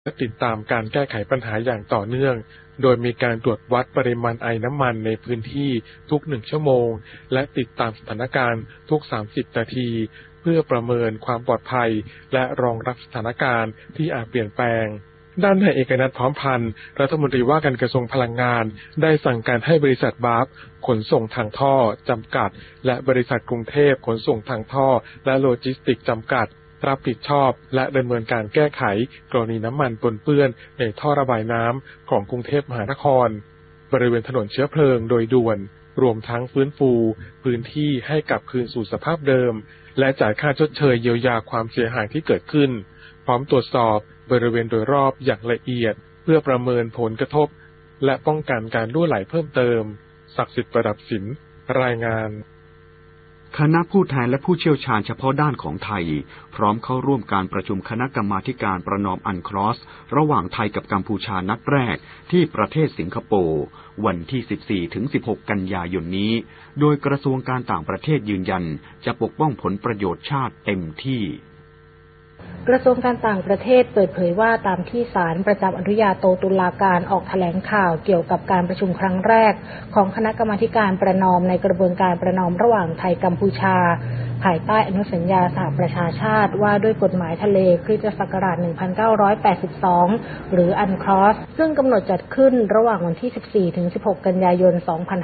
ติดตามการแก้ไขปัญหาอย่างต่อเนื่องโดยมีการตรวจวัดปริมาณไอน้ำมันในพื้นที่ทุก1ชั่วโมงและติดตามสถานการณ์ทุก30นาทีเพื่อประเมินความปลอดภัยและรองรับสถานการณ์ที่อาจเปลี่ยนแปลงด้านนายเอกนัท พร้อมพันธ์รัฐมนตรีว่าการกระทรวงพลังงานได้สั่งการให้บริษัทบาฟขนส่งทางท่อจำกัดและบริษัทกรุงเทพขนส่งทางท่อและโลจิสติกส์จำกัดรับผิดชอบและดำเนินการแก้ไขกรณีน้ำมันปนเปื้อนในท่อระบายน้ำของกรุงเทพมหานครบริเวณถนนเชื้อเพลิงโดยด่วนรวมทั้งฟื้นฟูพื้นที่ให้กลับคืนสู่สภาพเดิมและจ่ายค่าชดเชยเยียวยาความเสียหายที่เกิดขึ้นพร้อมตรวจสอบบริเวณโดยรอบอย่างละเอียดเพื่อประเมินผลกระทบและป้องกันการรั่วไหลเพิ่มเติมศักดิ์สิทธิ์ประดับสินรายงานคณะผู้แทนและผู้เชี่ยวชาญเฉพาะด้านของไทยพร้อมเข้าร่วมการประชุมคณะกรรมาการประนอมอันครอสระหว่างไทยกับกัมพูชานัดแรกที่ประเทศสิงคโปร์วันที่ 14-16 กันยายนนี้โดยกระทรวงการต่างประเทศยืนยันจะปกป้องผลประโยชน์ชาติเต็มที่กระทรวงการต่างประเทศเปิดเผยว่าตามที่ศาลประจำอนุญาโตตุลาการออกแถลงข่าวเกี่ยวกับการประชุมครั้งแรกของคณะกรรมาการประนอมในกระบวนการประนอมระหว่างไทยกัมพูชาภายใต้อนุสัญญาสหประชาชาติว่าด้วยกฎหมายทะเลคริสตศักราช 1982 หรืออันครอสซึ่งกำหนดจัดขึ้นระหว่างวันที่ 14-16 กันยายน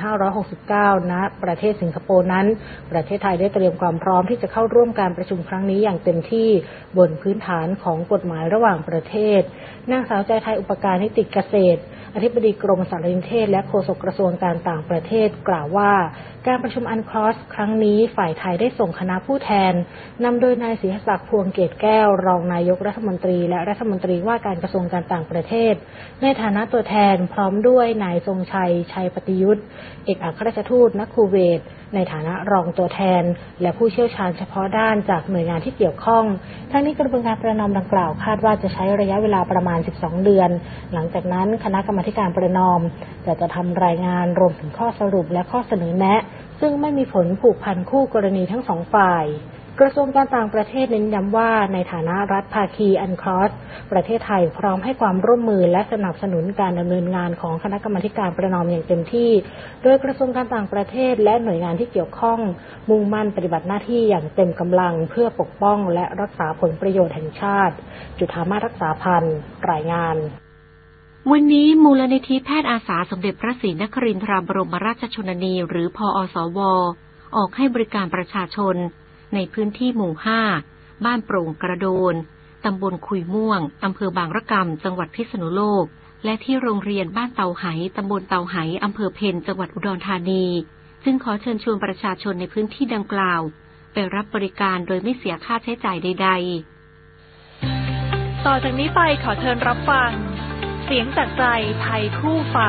2569 ณ ประเทศสิงคโปร์นั้นประเทศไทยได้เตรียมความพร้อมที่จะเข้าร่วมการประชุมครั้งนี้อย่างเต็มที่บนพื้นฐานของกฎหมายระหว่างประเทศนางสาวใจไทยอุปการนิติเกษตรอธิบดีกรมสารนิเทศและโฆษกกระทรวงการต่างประเทศกล่าวว่าการประชุมอันครอสครั้งนี้ฝ่ายไทยได้ส่งคณะผู้แทนนำโดยนายศรีศักดิ์พวงเกตแก้วรองนายกรัฐมนตรีและรัฐมนตรีว่าการกระทรวงการต่างประเทศในฐานะตัวแทนพร้อมด้วยนายทรงชัยชัยปฏิยุทธเอกอัครราชทูตณคูเวตในฐานะรองตัวแทนและผู้เชี่ยวชาญเฉพาะด้านจากหน่วยงานที่เกี่ยวข้องทั้งนี้กระบวนการประนอมดังกล่าวคาดว่าจะใช้ระยะเวลาประมาณ12 เดือนหลังจากนั้นคณะกรรมาการประนอมจะทำรายงานรวมถึงข้อสรุปและข้อเสนอแนะซึ่งไม่มีผลผูกพันคู่กรณีทั้งสองฝ่ายกระทรวงการต่างประเทศเน้นย้ำว่าในฐานะรัฐภาคีอันครอสประเทศไทยพร้อมให้ความร่วมมือและสนับสนุนการดำเนินงานของคณะกรรมาการประนอมอย่างเต็มที่โดยกระทรวงการต่างประเทศและหน่วยงานที่เกี่ยวข้องมุ่งมั่นปฏิบัติหน้าที่อย่างเต็มกำลังเพื่อปกป้องและรักษาผลประโยชน์แห่งชาติจุฑามาส รักษาพันธ์รายงานวันนี้มูลนิธิแพทย์อาสาสมเด็จพระศรีนครินทราบรมราชชนนีหรือพอสวออกให้บริการประชาชนในพื้นที่หมู่ 5 บ้านโปร่งกระโดนตำบลคุยม่วงอำเภอบางระกำจังหวัดพิษณุโลกและที่โรงเรียนบ้านเตาไหตำบลเตาไหอำเภอเพ็ญจังหวัดอุดรธานีซึ่งขอเชิญชวนประชาชนในพื้นที่ดังกล่าวไปรับบริการโดยไม่เสียค่าใช้จ่ายใดๆต่อจากนี้ไปขอเชิญรับฟังเสียงจากใจไทยคู่ฟ้า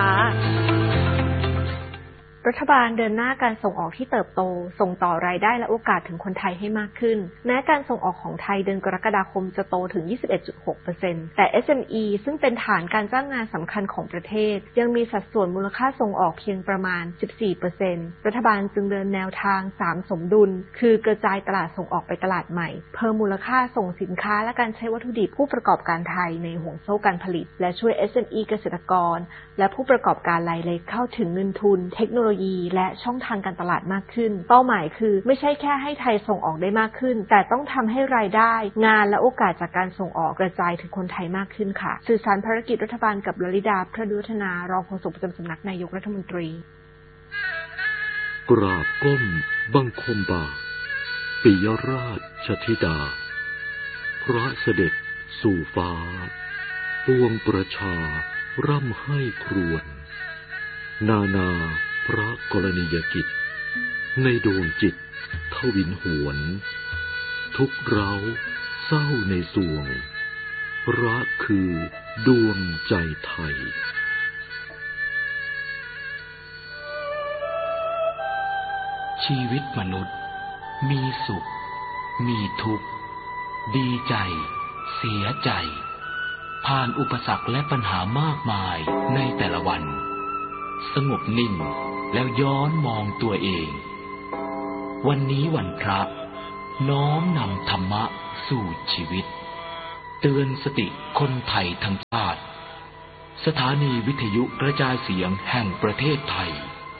รัฐบาลเดินหน้าการส่งออกที่เติบโตส่งต่อรายได้และโอกาสถึงคนไทยให้มากขึ้นแม้การส่งออกของไทยเดือนกรกฎาคมจะโตถึง 21.6% แต่ SME ซึ่งเป็นฐานการจ้างงานสำคัญของประเทศยังมีสัดส่วนมูลค่าส่งออกเพียงประมาณ 14% รัฐบาลจึงเดินแนวทาง3สมดุลคือกระจายตลาดส่งออกไปตลาดใหม่เพิ่มมูลค่าส่งสินค้าและการใช้วัตถุดิบผู้ประกอบการไทยในห่วงโซ่การผลิตและช่วย SME เกษตรกรและผู้ประกอบการรายเล็กเข้าถึงเงินทุนเทคโนโลยีและช่องทางการตลาดมากขึ้นเป้าหมายคือไม่ใช่แค่ให้ไทยส่งออกได้มากขึ้นแต่ต้องทำให้รายได้งานและโอกาสจากการส่งออกกระจายถึงคนไทยมากขึ้นค่ะสื่อสารภารกิจรัฐบาลกับลลิดาพระดุวัฒนารองโฆษกประจำสำนักนายกรัฐมนตรีกราบก้มบังคมบาทปิยราชธิดาพระเสด็จสู่ฟ้าปวงประชาร่ำให้ครวญนาพระกรณียกิจในดวงจิตทวินหวนทุกเร้าเศร้าในสวงรักคือดวงใจไทยชีวิตมนุษย์มีสุขมีทุกข์ดีใจเสียใจผ่านอุปสรรคและปัญหามากมายในแต่ละวันสงบนิ่งแล้วย้อนมองตัวเองวันนี้วันพระน้อมนำธรรมะสู่ชีวิตเตือนสติคนไทยทั้งชาติสถานีวิทยุกระจายเสียงแห่งประเทศไทย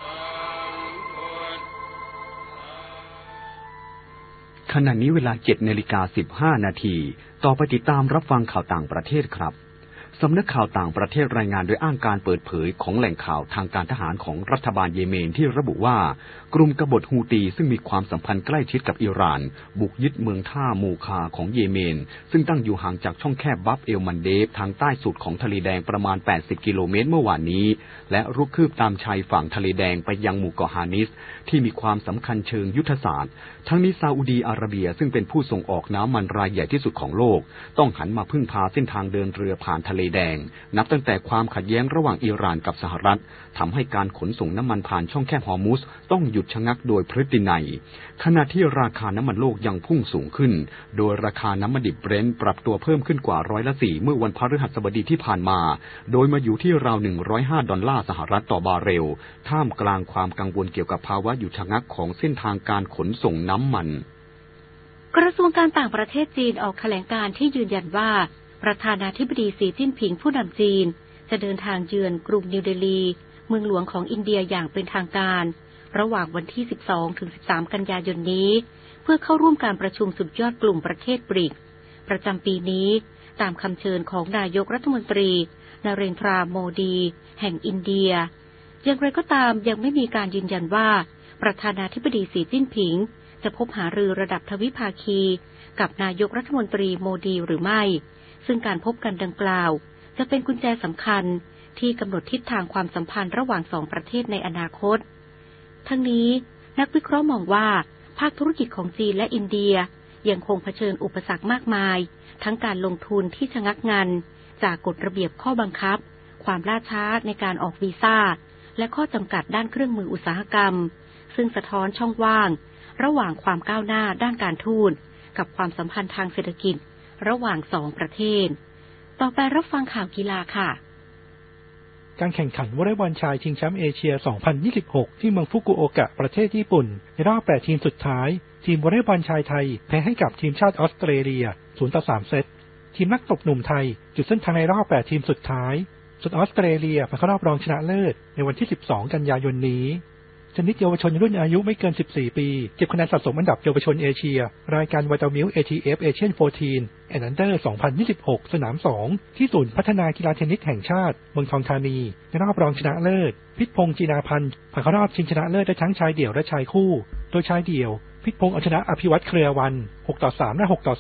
ขณะนี้เวลา 7:15 นาทีต่อไปติดตามรับฟังข่าวต่างประเทศครับสำนักข่าวต่างประเทศรายงานโดยอ้างการเปิดเผยของแหล่งข่าวทางการทหารของรัฐบาลเยเมนที่ระบุว่ากลุ่มกบฏฮูตีซึ่งมีความสัมพันธ์ใกล้ชิดกับอิหร่านบุกยึดเมืองท่ามูคาของเยเมนซึ่งตั้งอยู่ห่างจากช่องแคบบับเอลมันเดฟทางใต้สุดของทะเลแดงประมาณ80 กิโลเมตรเมื่อวานนี้และรุกคืบตามชายฝั่งทะเลแดงไปยังหมู่เกาะฮานิสที่มีความสำคัญเชิงยุทธศาสตร์ทั้งนี้ซาอุดีอาระเบียซึ่งเป็นผู้ส่งออกน้ำมันรายใหญ่ที่สุดของโลกต้องหันมาพึ่งพาเส้นทางเดินเรือผ่านทะเลแดงนับตั้งแต่ความขัดแย้งระหว่างอิหร่านกับสหรัฐทำให้การขนส่งน้ำมันผ่านช่องแคบฮอร์มุซต้องหยุดชะงักโดยพฤตินัยขณะที่ราคาน้ำมันโลกยังพุ่งสูงขึ้นโดยราคาน้ำมันดิบเบรนท์ปรับตัวเพิ่มขึ้นกว่า4%เมื่อวันพฤหัสบดีที่ผ่านมาโดยมาอยู่ที่ราว$105สหรัฐต่อบาร์เรลท่ามกลางความกังวลเกี่ยวกับภาวะหยุดชะงักของเส้นทางการขนส่งน้ำมันกระทรวงการต่างประเทศจีนออกแถลงการณ์ที่ยืนยันว่าประธานาธิบดีสีจิ้นผิงผู้นำจีนจะเดินทางเยือนกรุงนิวเดลีเมืองหลวงของอินเดียอย่างเป็นทางการระหว่างวันที่ 12-13 กันยายนนี้เพื่อเข้าร่วมการประชุมสุดยอดกลุ่มประเทศบริกประจำปีนี้ตามคำเชิญของนายกรัฐมนตรีนเรนทราโมดีแห่งอินเดียอย่างไรก็ตามยังไม่มีการยืนยันว่าประธานาธิบดีสีจิ้นผิงจะพบหารือระดับทวิภาคีกับนายกรัฐมนตรีโมดีหรือไม่ซึ่งการพบกันดังกล่าวจะเป็นกุญแจสำคัญที่กำหนดทิศทางความสัมพันธ์ระหว่างสองประเทศในอนาคตทั้งนี้นักวิเคราะห์มองว่าภาคธุรกิจของจีนและอินเดียยังคงเผชิญอุปสรรคมากมายทั้งการลงทุนที่ชะงักงันจากกฎระเบียบข้อบังคับความล่าช้าในการออกวีซ่าและข้อจำกัดด้านเครื่องมืออุตสาหกรรมซึ่งสะท้อนช่องว่างระหว่างความก้าวหน้าด้านการทูตกับความสัมพันธ์ทางเศรษฐกิจระหว่างสองประเทศต่อไปรับฟังข่าวกีฬาค่ะการแข่งขันวอลเลย์บอลชายชิงแชมป์เอเชีย 2026 ที่เมืองฟุกุโอกะประเทศญี่ปุ่นในรอบ8ทีมสุดท้ายทีมวอลเลย์บอลชายไทยแพ้ให้กับทีมชาติออสเตรเลีย 0-3 เซตทีมนักตบหนุ่มไทยจุดเส้นทางในรอบ8ทีมสุดท้ายส่วนออสเตรเลียผ่านเข้ารอบรองชนะเลิศในวันที่ 12 กันยายนนี้ชนิดเยาวชนรุ่นอายุไม่เกิน 14 ปีเก็บคะแนนสะสมอันดับเยาวชนเอเชียรายการ Vitamilk ATF Asian 14 and Under 2026 สนาม 2 ที่ศูนย์พัฒนากีฬาเทนนิสแห่งชาติเมืองทองธานีในรอบรองชนะเลิศพิษพงษ์จีนาพันธ์ผ่านเข้ารอบชิงชนะเลิศได้ทั้งชายเดี่ยวและชายคู่โดยชายเดี่ยวพิษพงษ์เอาชนะอภิวัตรเครือวัน 6-3 และ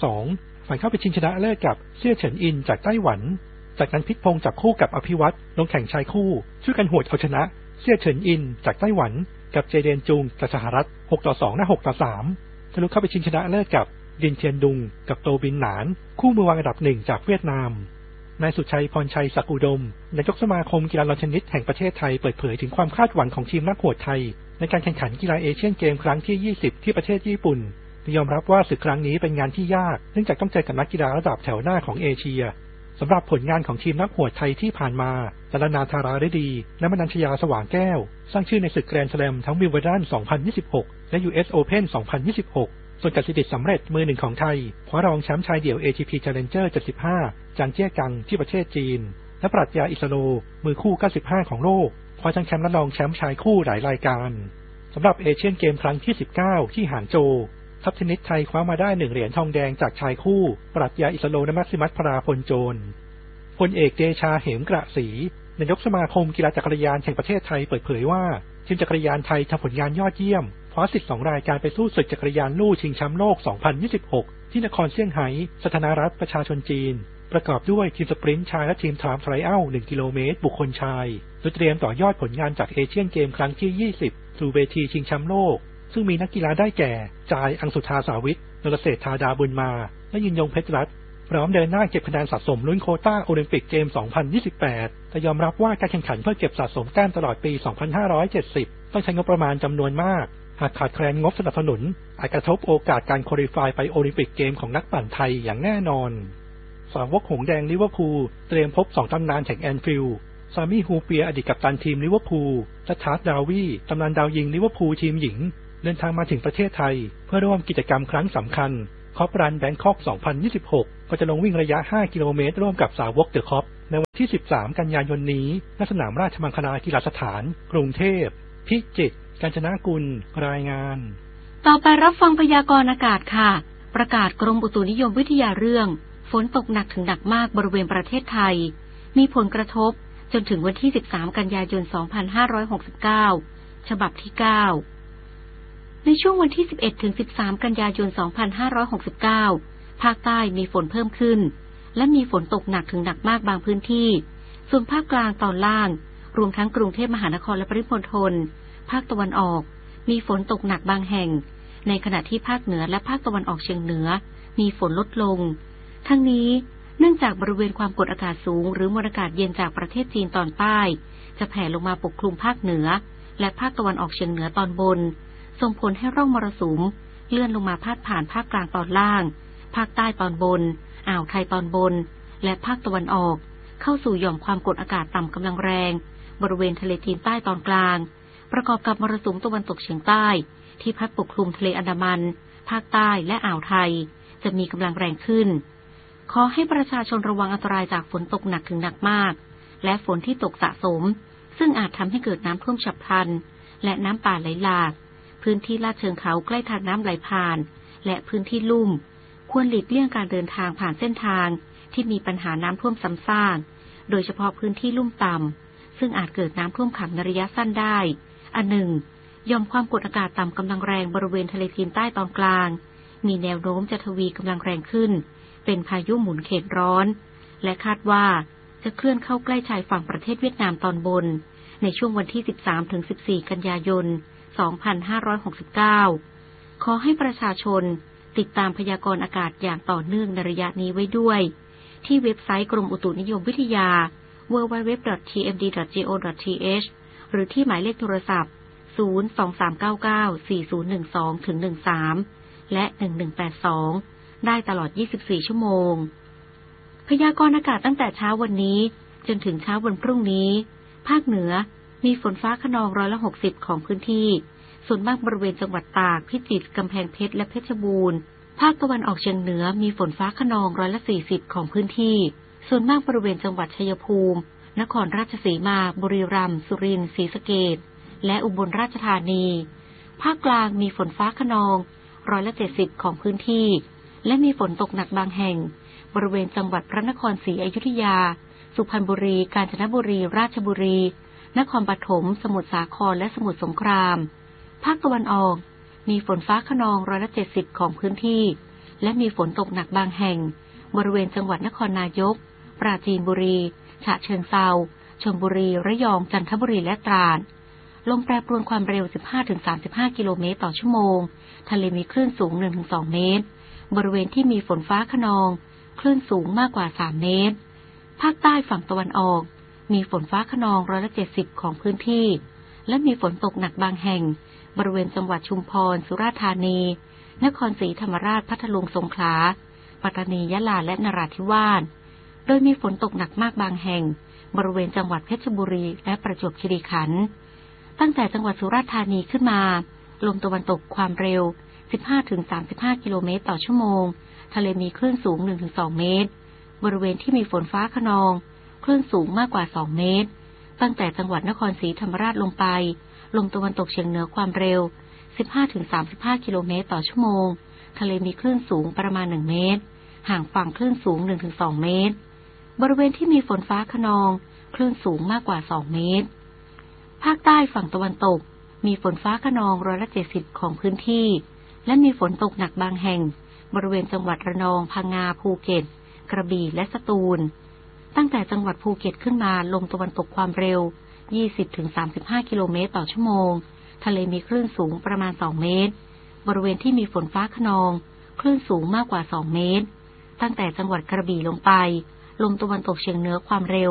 6-2 ผ่านเข้าไปชิงชนะเลิศกับเซี่ยเฉินอินจากไต้หวันจากนั้นพิษพงษ์จับคู่กับอภิวัตรลงแข่งชายคู่ช่วยกันหวดเอาชนะเซี่ยเฉินอินจากไต้หวันกับเจเดนจุงจากสหรัฐ 6-2 และ 6-3 ทะลุเข้าไปชิงชนะเลิศกับดินเทียนดุงกับโตบินหนานคู่มือวางอันดับ1จากเวียดนามนายสุชัยพรชัยศักดิ์อุดมนายกสมาคมกีฬาลอนเทนนิสแห่งประเทศไทยเปิดเผยถึงความคาดหวังของทีมนักหวดไทยในการแข่งขันกีฬาเอเชียนเกมครั้งที่ 20 ที่ประเทศญี่ปุ่นยอมรับว่าศึกครั้งนี้เป็นงานที่ยากเนื่องจากต้องเจอกับนักกีฬาระดับแถวหน้าของเอเชียสำหรับผลงานของทีมนักหวดไทยที่ผ่านมาดารนาธาราฤดีและมนัญชยาสว่างแก้วสร้างชื่อในศึกแกรนด์สแลมทั้งวิมเบิลดัน 2026 และ US Open 2026 ส่วนกสิทธิ์สำเร็จมือหนึ่งของไทยคว้ารองแชมป์ชายเดี่ยว ATP Challenger 75 จางเจี้ยกังที่ประเทศจีนและปรัชญาอิสโลมือคู่ 95 ของโลกคว้าทั้งแชมป์และรองแชมป์ชายคู่หลายรายการสำหรับเอเชียนเกมครั้งที่ 19 ที่หางโจวทัพเทนนิสไทยคว้ามาได้1เหรียญทองแดงจากชายคู่ปรัชญาอิสโลและแม็กซิมัสพราพลโจรพลเอกเดชาเหมกระศรีนายกสมาคมกีฬาจักรยานแห่งประเทศไทยเปิดเผยว่าทีมจักรยานไทยทำผลงานยอดเยี่ยมคว้าสิทธิ์2รายการไปสู้ศึกจักรยานลู่ชิงแชมป์โลก 2026 ที่นครเซี่ยงไฮ้สาธารณรัฐประชาชนจีนประกอบด้วยทีมสปรินต์ชายและทีมไทม์ไทรอัล1กิโลเมตรบุคคลชายโดยเตรียมต่อยอดผลงานจากเอเชียนเกมครั้งที่ 20 สู่เวทีชิงแชมป์โลกซึ่งมีนักกีฬาได้แก่จายอังสุธาสาวิทนรเศรษฐาดาบุญมาและยินยงเพชรรัตน์พร้อมเดินหน้าเก็บคะแนนสะสมลุ้นโควต้าโอลิมปิกเกม 2028 แต่ยอมรับว่าการแข่งขันเพื่อเก็บสะสมแต้มตลอดปี 2570 ต้องใช้งบประมาณจำนวนมากหากขาดแคลนงบสนับสนุนอาจกระทบโอกาสการควอลิฟายไปโอลิมปิกเกมของนักปั่นไทยอย่างแน่นอนสาวกหงส์แดงลิเวอร์พูลเตรียมพบ2ตำนานแห่งแอนฟิลด์ซามี่ฮูเปียอดีตกัปตันทีมลิเวอร์พูลและทาร์ตดาวีตำนานดาวยิงลิเวอร์พูลทีมหญิงเดินทางมาถึงประเทศไทยเพื่อร่วมกิจกรรมครั้งสำคัญคอปรันแบงคอก 2026 ก็จะลงวิ่งระยะ 5 กิโลเมตรร่วมกับสาวกเดอะคอปในวันที่ 13 กันยายนนี้ณสนามราชมังคลากีฬาสถานกรุงเทพพิจิตร กาญจนกุลรายงานต่อไปรับฟังพยากรณ์อากาศค่ะประกาศกรมอุตุนิยมวิทยาเรื่องฝนตกหนักถึงหนักมากบริเวณประเทศไทยมีผลกระทบจนถึงวันที่ 13 กันยายน 2569 ฉบับที่ 9 ในช่วงวันที่ 11 ถึง 13 กันยายน 2569 ภาคใต้มีฝนเพิ่มขึ้นและมีฝนตกหนักถึงหนักมากบางพื้นที่ส่วนภาคกลางตอนล่างรวมทั้งกรุงเทพมหานครและปริมณฑลภาคตะวันออกมีฝนตกหนักบางแห่งในขณะที่ภาคเหนือและภาคตะวันออกเฉียงเหนือมีฝนลดลงทั้งนี้เนื่องจากบริเวณความกดอากาศสูงหรือมวลอากาศเย็นจากประเทศจีนตอนใต้จะแผ่ลงมาปกคลุมภาคเหนือและภาคตะวันออกเฉียงเหนือตอนบนส่งผลให้ร่องมรสุมเลื่อนลงมาพาดผ่านภาคกลางตอนล่างภาคใต้ตอนบนอ่าวไทยตอนบนและภาคตะวันออกเข้าสู่หย่อมความกดอากาศต่ำกำลังแรงบริเวณทะเลจีนใต้ตอนกลางประกอบกับมรสุมตะวันตกเฉียงใต้ที่พัดปกคลุมทะเลอันดามันภาคใต้และอ่าวไทยจะมีกำลังแรงขึ้นขอให้ประชาชนระวังอันตรายจากฝนตกหนักถึงหนักมากและฝนที่ตกสะสมซึ่งอาจทำให้เกิดน้ำท่วมฉับพลันและน้ำป่าไหลหลากพื้นที่ลาดเชิงเขาใกล้ทางน้ำไหลผ่านและพื้นที่ลุ่มควรหลีกเลี่ยงการเดินทางผ่านเส้นทางที่มีปัญหาน้ำท่วมซ้ำซากโดยเฉพาะพื้นที่ลุ่มต่ำซึ่งอาจเกิดน้ำท่วมขังในระยะสั้นได้อันหนึ่งหย่อมความกดอากาศต่ำกำลังแรงบริเวณทะเลจีนใต้ตอนกลางมีแนวโน้มจะทวีกำลังแรงขึ้นเป็นพายุหมุนเขตร้อนและคาดว่าจะเคลื่อนเข้าใกล้ชายฝั่งประเทศเวียดนามตอนบนในช่วงวันที่ 13-14 กันยายน 2569 ขอให้ประชาชนติดตามพยากรณ์อากาศอย่างต่อเนื่องในระยะนี้ไว้ด้วยที่เว็บไซต์กรมอุตุนิยมวิทยา www.tmd.go.th หรือที่หมายเลขโทรศัพท์ 023994012-13 และ 1182 ได้ตลอด 24 ชั่วโมงพยากรณ์อากาศตั้งแต่เช้าวันนี้จนถึงเช้าวันพรุ่งนี้ภาคเหนือมีฝนฟ้าคะนอง60%ของพื้นที่ส่วนมากบริเวณจังหวัดตากพิจิตรกำแพงเพชรและเพชรบูรณ์ภาคตะวันออกเฉียงเหนือมีฝนฟ้าคะนอง40%ของพื้นที่ส่วนมากบริเวณจังหวัดชัยภูมินครราชสีมาบุรีรัมย์สุรินทร์ศรีสะเกษและอุบลราชธานีภาคกลางมีฝนฟ้าคะนอง70%ของพื้นที่และมีฝนตกหนักบางแห่งบริเวณจังหวัดพระนครศรีอยุธยาสุพรรณบุรีกาญจนบุรีราชบุรีนครปฐมสมุทรสาครและสมุทรสงครามภาคตะวันออกมีฝนฟ้าคะนอง70%ของพื้นที่และมีฝนตกหนักบางแห่งบริเวณจังหวัดนครนายกปราจีนบุรีฉะเชิงเทราชลบุรีระยองจันทบุรีและตราดลมแปรปรวนความเร็ว 15-35 กิโลเมตรต่อชั่วโมงทะเลมีคลื่นสูง 1-2 เมตรบริเวณที่มีฝนฟ้าคะนองคลื่นสูงมากกว่า3เมตรภาคใต้ฝั่งตะวันออกมีฝนฟ้าคะนอง70%ของพื้นที่และมีฝนตกหนักบางแห่งบริเวณจังหวัดชุมพรสุราษฎร์ธานีนครศรีธรรมราชพัทลุงสงขลาปัตตานียะลาและนราธิวาสโดยมีฝนตกหนักมากบางแห่งบริเวณจังหวัดเพชรบุรีและประจวบคีรีขันธ์ตั้งแต่จังหวัดสุราษฎร์ธานีขึ้นมาลมตะวันตกความเร็ว 15-35 กิโลเมตรต่อชั่วโมงทะเลมีคลื่นสูง 1-2 เมตรบริเวณที่มีฝนฟ้าคะนองคลื่นสูงมากกว่า2เมตรตั้งแต่จังหวัดนครศรีธรรมราชลงไปลมตะวันตกเฉียงเหนือความเร็ว 15-35 กิโลเมตรต่อชั่วโมงทะเลมีคลื่นสูงประมาณ1เมตรห่างฝั่งคลื่นสูง 1-2 เมตรบริเวณที่มีฝนฟ้าคะนองคลื่นสูงมากกว่า2เมตรภาคใต้ฝั่งตะวันตกมีฝนฟ้าคะนอง70%ของพื้นที่และมีฝนตกหนักบางแห่งบริเวณจังหวัดระนองพังงาภูเก็ตกระบี่และสตูลตั้งแต่จังหวัดภูเก็ตขึ้นมาลมตะวันตกความเร็ว 20-35 กิโลเมตรต่อชั่วโมงทะเลมีคลื่นสูงประมาณ2เมตรบริเวณที่มีฝนฟ้าคะนองคลื่นสูงมากกว่า2เมตรตั้งแต่จังหวัดกระบี่ลงไปลมตะวันตกเฉียงเหนือความเร็ว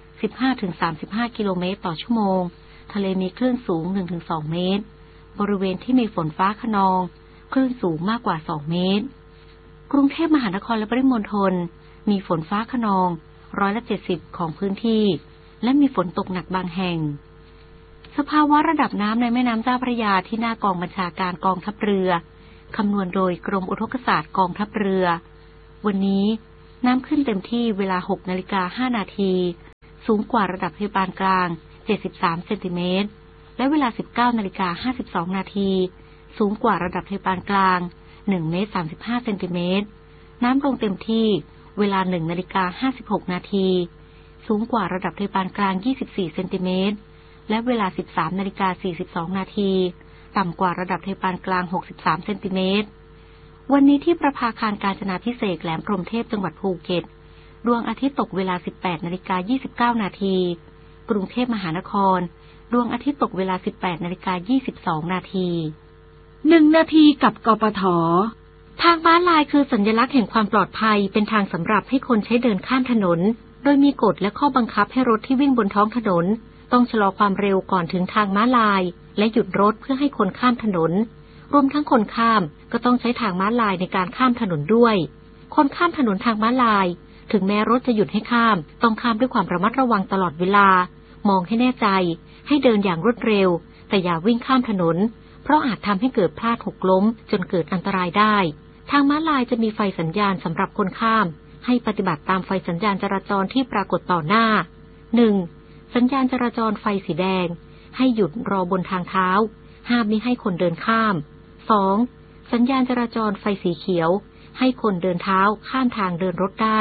15-35 กิโลเมตรต่อชั่วโมงทะเลมีคลื่นสูง 1-2 เมตรบริเวณที่มีฝนฟ้าคะนองคลื่นสูงมากกว่า2เมตรกรุงเทพมหานครและปริมณฑลมีฝนฟ้าคะนอง70%ของพื้นที่และมีฝนตกหนักบางแห่งสภาวะระดับน้ำในแม่น้ำเจ้าพระยาที่หน้ากองบัญชาการกองทัพเรือคำนวณโดยกรมอุทกศาสตร์กองทัพเรือวันนี้น้ำขึ้นเต็มที่เวลา 6:05 นาทีสูงกว่าระดับทะเลปานกลาง73เซนติเมตรและเวลา 19:52 นาทีสูงกว่าระดับทะเลปานกลาง1 เมตร 35 เซนติเมตรน้ำลงเต็มที่เวลา 1:56 นาทีสูงกว่าระดับทะเลปานกลาง24เซนติเมตรและเวลา 13:42 นาทีต่ำกว่าระดับทะเลปานกลาง63เซนติเมตรวันนี้ที่ประภาคารกาญจนาภิเษกแหลมพรหมเทพจังหวัดภูเก็ตดวงอาทิตย์ตกเวลา 18:29 นาทีกรุงเทพมหานครดวงอาทิตย์ตกเวลา 18:22 นาที1 นาทีกับกปท.ทางม้าลายคือสัญลักษณ์แห่งความปลอดภัยเป็นทางสำหรับให้คนใช้เดินข้ามถนนโดยมีกฎและข้อบังคับให้รถที่วิ่งบนท้องถนนต้องชะลอความเร็วก่อนถึงทางม้าลายและหยุดรถเพื่อให้คนข้ามถนนรวมทั้งคนข้ามก็ต้องใช้ทางม้าลายในการข้ามถนนด้วยคนข้ามถนนทางม้าลายถึงแม้รถจะหยุดให้ข้ามต้องข้ามด้วยความระมัดระวังตลอดเวลามองให้แน่ใจให้เดินอย่างรวดเร็วแต่อย่าวิ่งข้ามถนนเพราะอาจทำให้เกิดพลาดหกล้มจนเกิดอันตรายได้ทางม้าลายจะมีไฟสัญญาณสำหรับคนข้ามให้ปฏิบัติตามไฟสัญญาณจราจรที่ปรากฏต่อหน้า 1. สัญญาณจราจรไฟสีแดงให้หยุดรอบนทางเท้าห้ามมิให้คนเดินข้าม 2. สัญญาณจราจรไฟสีเขียวให้คนเดินเท้าข้ามทางเดินรถได้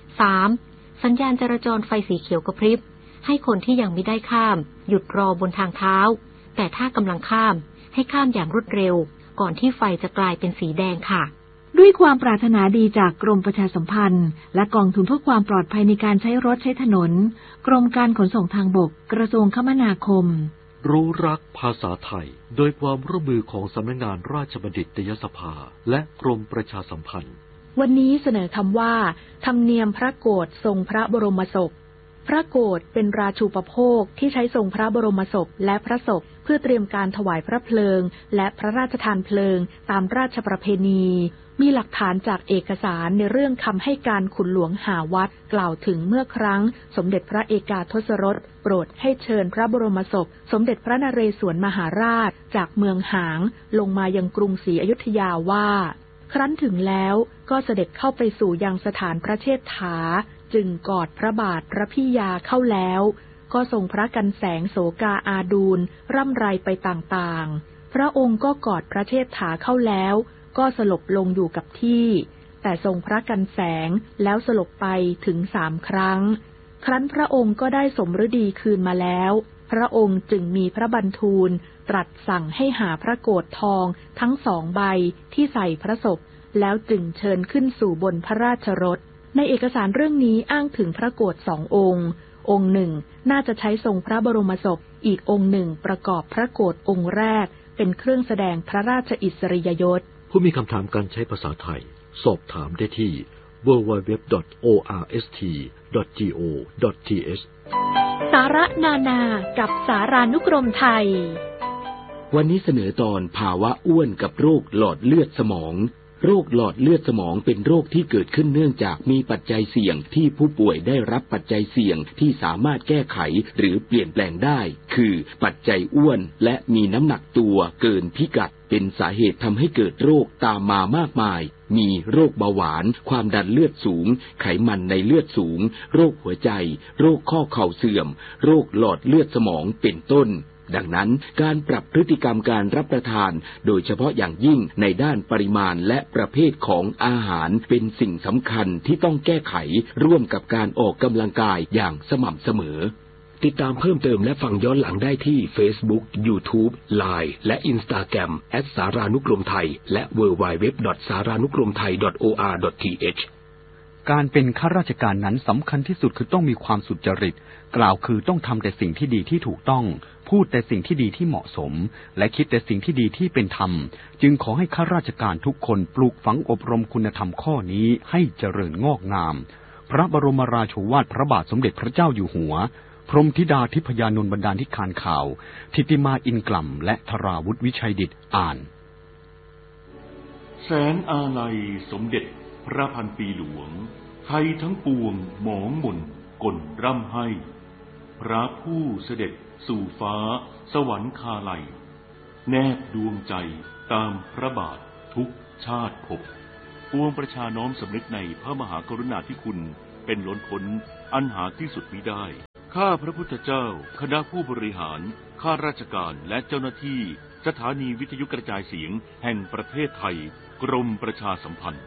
3. สัญญาณจราจรไฟสีเขียวกระพริบให้คนที่ยังไม่ได้ข้ามหยุดรอบนทางเท้าแต่ถ้ากำลังข้ามให้ข้ามอย่างรวดเร็วก่อนที่ไฟจะกลายเป็นสีแดงค่ะด้วยความปรารถนาดีจากกรมประชาสัมพันธ์และกองทุนเพื่อความปลอดภัยในการใช้รถใช้ถนนกรมการขนส่งทางบกกระทรวงคมนาคมรู้รักภาษาไทยโดยความร่วมมือของสำนักงานราชบัณฑิตยสภาและกรมประชาสัมพันธ์วันนี้เสนอคำว่าธรรมเนียมพระโกฐทรงพระบรมศพพระโกฐเป็นราชูปโภคที่ใช้ทรงพระบรมศพและพระศพเพื่อเตรียมการถวายพระเพลิงและพระราชทานเพลิงตามราชประเพณีมีหลักฐานจากเอกสารในเรื่องคำให้การขุนหลวงหาวัดกล่าวถึงเมื่อครั้งสมเด็จพระเอกาทศรสโปรดให้เชิญพระบรมศพสมเด็จพระนเรศวรมหาราชจากเมืองหางลงมายังกรุงศรีอยุธยาว่าครั้นถึงแล้วก็เสด็จเข้าไปสู่ยังสถานพระเชษฐาจึงกอดพระบาทพระพิยาเข้าแล้วก็ทรงพระกันแสงโสกาอาดูลร่ำไรไปต่างๆพระองค์ก็กอดพระเชษฐาเข้าแล้วก็สลบลงอยู่กับที่แต่ทรงพระกันแสงแล้วสลบไปถึง3 ครั้งครั้นพระองค์ก็ได้สมฤดีคืนมาแล้วพระองค์จึงมีพระบันทูลตรัสสั่งให้หาพระโกฐทองทั้ง2 ใบที่ใส่พระศพแล้วจึงเชิญขึ้นสู่บนพระราชรถในเอกสารเรื่องนี้อ้างถึงพระโกฐ2 องค์องค์หนึ่งน่าจะใช้ทรงพระบรมศพอีกองค์หนึ่งประกอบพระโกฐองค์แรกเป็นเครื่องแสดงพระราชอิสริยยศผู้มีคำถามการใช้ภาษาไทยสอบถามได้ที่ www.orst.go.th สาระนานากับสารานุกรมไทยวันนี้เสนอตอนภาวะอ้วนกับโรคหลอดเลือดสมองโรคหลอดเลือดสมองเป็นโรคที่เกิดขึ้นเนื่องจากมีปัจจัยเสี่ยงที่ผู้ป่วยได้รับปัจจัยเสี่ยงที่สามารถแก้ไขหรือเปลี่ยนแปลงได้คือปัจจัยอ้วนและมีน้ำหนักตัวเกินพิกัดเป็นสาเหตุทำให้เกิดโรคตามมามากมายมีโรคเบาหวานความดันเลือดสูงไขมันในเลือดสูงโรคหัวใจโรคข้อเข่าเสื่อมโรคหลอดเลือดสมองเป็นต้นดังนั้นการปรับพฤติกรรมการรับประทานโดยเฉพาะอย่างยิ่งในด้านปริมาณและประเภทของอาหารเป็นสิ่งสำคัญที่ต้องแก้ไขร่วมกับการออกกำลังกายอย่างสม่ำเสมอติดตามเพิ่มเติมและฟังย้อนหลังได้ที่ Facebook, YouTube, Line และ Instagram @saranukromthai และ www.saranukromthai.or.th การเป็นข้าราชการนั้นสำคัญที่สุดคือต้องมีความสุจริตกล่าวคือต้องทำแต่สิ่งที่ดีที่ถูกต้องพูดแต่สิ่งที่ดีที่เหมาะสมและคิดแต่สิ่งที่ดีที่เป็นธรรมจึงขอให้ข้าราชการทุกคนปลูกฝังอบรมคุณธรรมข้อนี้ให้เจริญงอกงามพระบรมราโชวาทพระบาทสมเด็จพระเจ้าอยู่หัวพรหมธิดาทิพยานนท์บรรดาธิการข่าวทิติมาอินกล่ำและธราวุฒิวิชัยดิษฐ์อ่านแสงอาลัยสมเด็จพระพันปีหลวงไทยทั้งปวงหมองหม่นกลร่ำให้พระผู้เสด็จสู่ฟ้าสวรรคาลัยแนบดวงใจตามพระบาททุกชาติภพปวงประชาน้อมสำนึกในพระมหากรุณาธิคุณเป็นล้นพ้นอันหาที่สุดมิได้ข้าพระพุทธเจ้าคณะผู้บริหารข้าราชการและเจ้าหน้าที่สถานีวิทยุกระจายเสียงแห่งประเทศไทยกรมประชาสัมพันธ์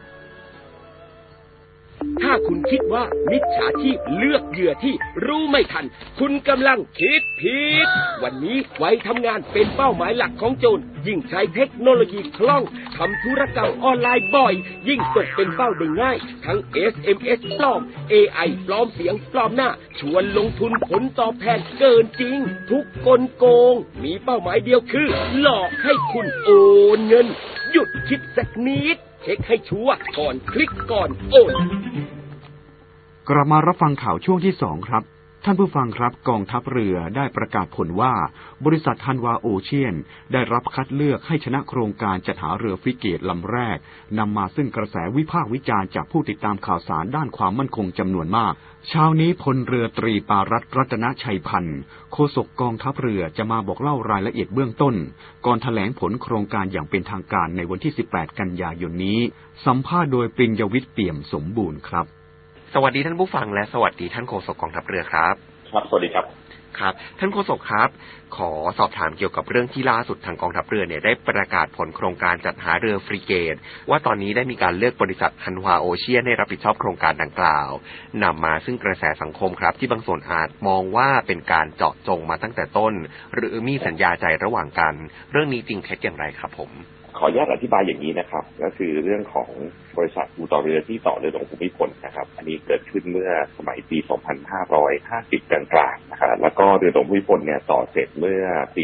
ถ้าคุณคิดว่ามิจฉาชีพเลือกเหยื่อที่รู้ไม่ทันคุณกำลังคิดผิดวันนี้ไว้ทำงานเป็นเป้าหมายหลักของโจรยิ่งใช้เทคโนโลยีคล่องทำธุรกรรมออนไลน์บ่อยยิ่งตกเป็นเป้าได้ง่ายทั้ง SMS ปลอม AI ปลอมเสียงปลอมหน้าชวนลงทุนผลตอบแทนเกินจริงทุกกลโกงมีเป้าหมายเดียวคือหลอกให้คุณโอนเงินหยุดคิดสักนิดเช็คให้ชัวร์ก่อนคลิกก่อนโอนกลับมารับฟังข่าวช่วงที่2ครับท่านผู้ฟังครับกองทัพเรือได้ประกาศผลว่าบริษัทฮันวาโอเชียนได้รับคัดเลือกให้ชนะโครงการจัดหาเรือฟริเกตลำแรกนำมาซึ่งกระแสวิพากษ์วิจารณ์จากผู้ติดตามข่าวสารด้านความมั่นคงจำนวนมากเช้านี้พลเรือตรีปารัตน์รัตนชัยพันธ์โฆษกกองทัพเรือจะมาบอกเล่ารายละเอียดเบื้องต้นก่อนแถลงผลโครงการอย่างเป็นทางการในวันที่18กันยายนนี้สัมภาษณ์โดยปริญญวิทย์เปี่ยมสมบูรณ์ครับสวัสดีท่านผู้ฟังและสวัสดีท่านโฆษกกองทัพเรือครับครับสวัสดีครับครับท่านโฆษกครับขอสอบถามเกี่ยวกับเรื่องที่ล่าสุดทางกองทัพเรือเนี่ยได้ประกาศผลโครงการจัดหาเรือฟริเกตว่าตอนนี้ได้มีการเลือกบริษัทฮันวาโอเชียนให้รับผิดชอบโครงการดังกล่าวนำมาซึ่งกระแสสังคมครับที่บางส่วนอาจมองว่าเป็นการเจาะจงมาตั้งแต่ต้นหรือมีสัญญาใจระหว่างกันเรื่องนี้จริงเท็จอย่างไรครับผมขออนุญาตอธิบายอย่างนี้นะครับก็คือเรื่องของบริษัทอู่ต่อเรือที่ต่อเรือหลวงภูมิพลนะครับอันนี้เกิดขึ้นเมื่อสมัยปี 2550 กลางๆนะครับแล้วก็เรือหลวงภูมิพลเนี่ยต่อเสร็จเมื่อปี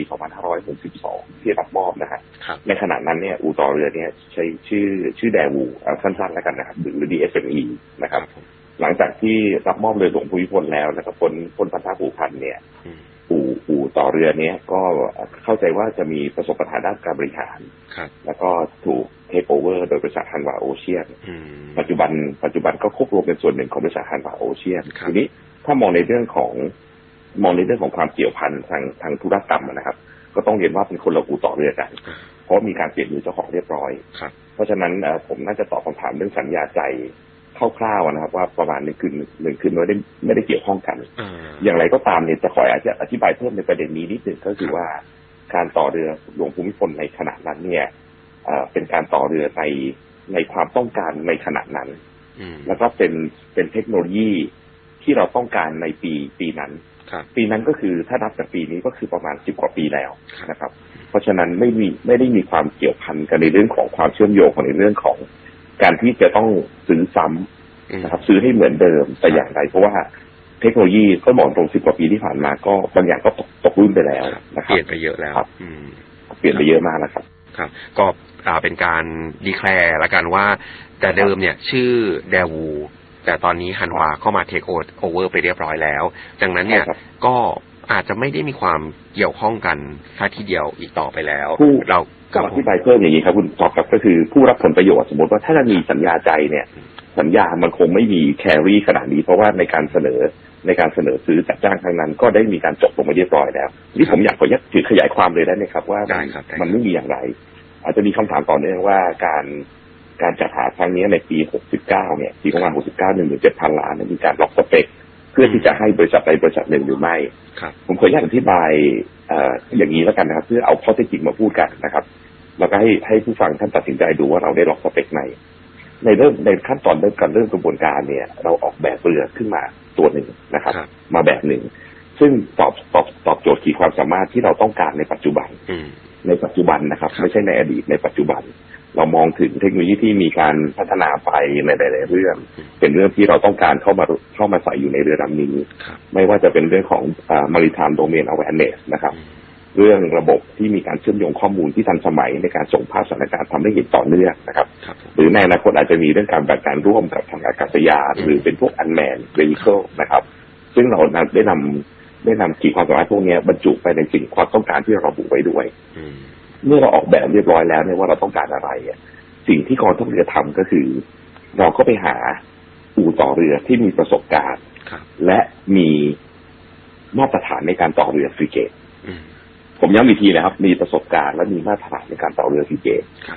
2562 ที่รับมอบนะฮะในขณะนั้นเนี่ยอู่ต่อเรือเนี่ยใช้ชื่อแดวูสั้นๆแล้วกันนะครับหรือ DSME นะครับหลังจากที่รับมอบเรือหลวงภูมิพลแล้วนะครับพ้นพันธะผูกพันเนี่ยอู่ต่อเรือเนี้ยก็เข้าใจว่าจะมีประสบปัญหาด้านการบริหารแล้วก็ถูกเทคโอเวอร์โดยบริษัทฮันวาโอเชียนปัจจุบันก็ควบรวมเป็นส่วนหนึ่งของบริษัทฮันวาโอเชียนทีนี้ถ้ามองในเรื่องของความเกี่ยวพันทางธุรกรรมนะครับก็ต้องเรียนว่าเป็นคนละอู่ต่อเรือกันเพราะมีการเปลี่ยนมือเจ้าของเรียบร้อยเพราะฉะนั้นผมน่าจะตอบคำถามเรื่องสัญญาใจคร่าวๆนะครับว่าประมาณ1 คืนไม่ได้เกี่ยวข้องกันอย่างไรก็ตามเนี่ยจะขออาจจะอธิบายเพิ่มในประเด็นนี้นิดนึงก็คือว่าการต่อเรือหลวงภูมิพลในขณะนั้นเนี่ยเป็นการต่อเรือในความต้องการในขณะนั้นแล้วก็เป็นเทคโนโลยีที่เราต้องการในปีนั้นก็คือถ้านับจากปีนี้ก็คือประมาณ10 กว่าปีแล้วนะครับเพราะฉะนั้นไม่ได้มีความเกี่ยวพันกันในเรื่องของความเชื่อมโยงในเรื่องของการที่จะต้องซื้อซ้ำนะครับซื้อให้เหมือนเดิมแต่อย่างไรเพราะว่าเทคโนโลยีก็มองตรง10 กว่าปีที่ผ่านมาก็บางอย่างก็ตกรุ่นไปแล้วนะครับเปลี่ยนไปเยอะแล้วเปลี่ยนไปเยอะมากนะครับครับก็เป็นการดีแคลร์ละกันว่าแต่เดิมเนี่ยชื่อแดวูแต่ตอนนี้ฮันวาเข้ามาเทคโอเวอร์ไปเรียบร้อยแล้วดังนั้นเนี่ยก็อาจจะไม่ได้มีความเกี่ยวข้องกันแค่ทีเดียวอีกต่อไปแล้วเราก็อธิบายเพิ่มอย่างนี้ครับคุณท็อปครับก็คือผู้รับผลประโยชน์สมมติว่าถ้าจะมีสัญญาใจเนี่ยสัญญามันคงไม่มีแครี่ขนาดนี้เพราะว่าในการเสนอซื้อจัดจ้างครั้งนั้นก็ได้มีการจบลงมาเรียบร้อยแล้วนี่ผมอยากถือขยายความเลยได้ไหมครับว่ามันไม่มีอย่างไรอาจจะมีคำถามต่อเนื่องว่าการจัดหาครั้งนี้ในปี69เนี่ยปีประมาณ69 17,000 ล้านมีการล็อกสเปคเพื่อที่จะให้บริษัทใดบริษัทหนึ่งหรือไม่ผมขออนุญาตอธิบายอย่างนี้แล้วกันนะครับเพื่อเอาข้อเท็จจริงมาพูดกันนะครับแล้วก็ให้ผู้ฟังท่านตัดสินใจดูว่าเราได้ล็อกสเปคไหนในขั้นตอนเริ่มกระบวนการเนี่ยเราออกแบบเรือขึ้นมาตัวหนึ่งนะครับมาแบบหนึ่งซึ่งตอบโจทย์ขีดความสามารถที่เราต้องการในปัจจุบันนะครับไม่ใช่ในอดีตในปัจจุบันเรามองถึงเทคโนโลยีที่มีการพัฒนาไปในหลายๆเรื่องเป็นเรื่องที่เราต้องการเข้ามาใส่อยู่ในเรือลำนี้ไม่ว่าจะเป็นเรื่องของmaritime domain awareness นะครับเรื่องระบบที่มีการเชื่อมโยงข้อมูลที่ทันสมัยในการส่งภาพสถานการณ์ทำให้เห็นต่อเนื่องนะครับหรือในอนาคตอาจจะมีเรื่องการแบ่งการร่วมกับทางอากาศยานหรือเป็นพวก unmanned vehicle นะครับซึ่งเราได้นำขีดความสามารถพวกนี้บรรจุไปในสิ่งความต้องการที่เราระบุไว้ด้วยเมื่อเราออกแบบเรียบร้อยแล้วเนี่ยว่าเราต้องการอะไรสิ่งที่กองทัพเรือทำก็คือเราก็ไปหาอู่ต่อเรือที่มีประสบการณ์และมีมาตรฐานในการต่อเรือฟริเกตผมย้ำอีกทีนะครับมีประสบการณ์และมีมาตรฐานในการต่อเรือฟริเกต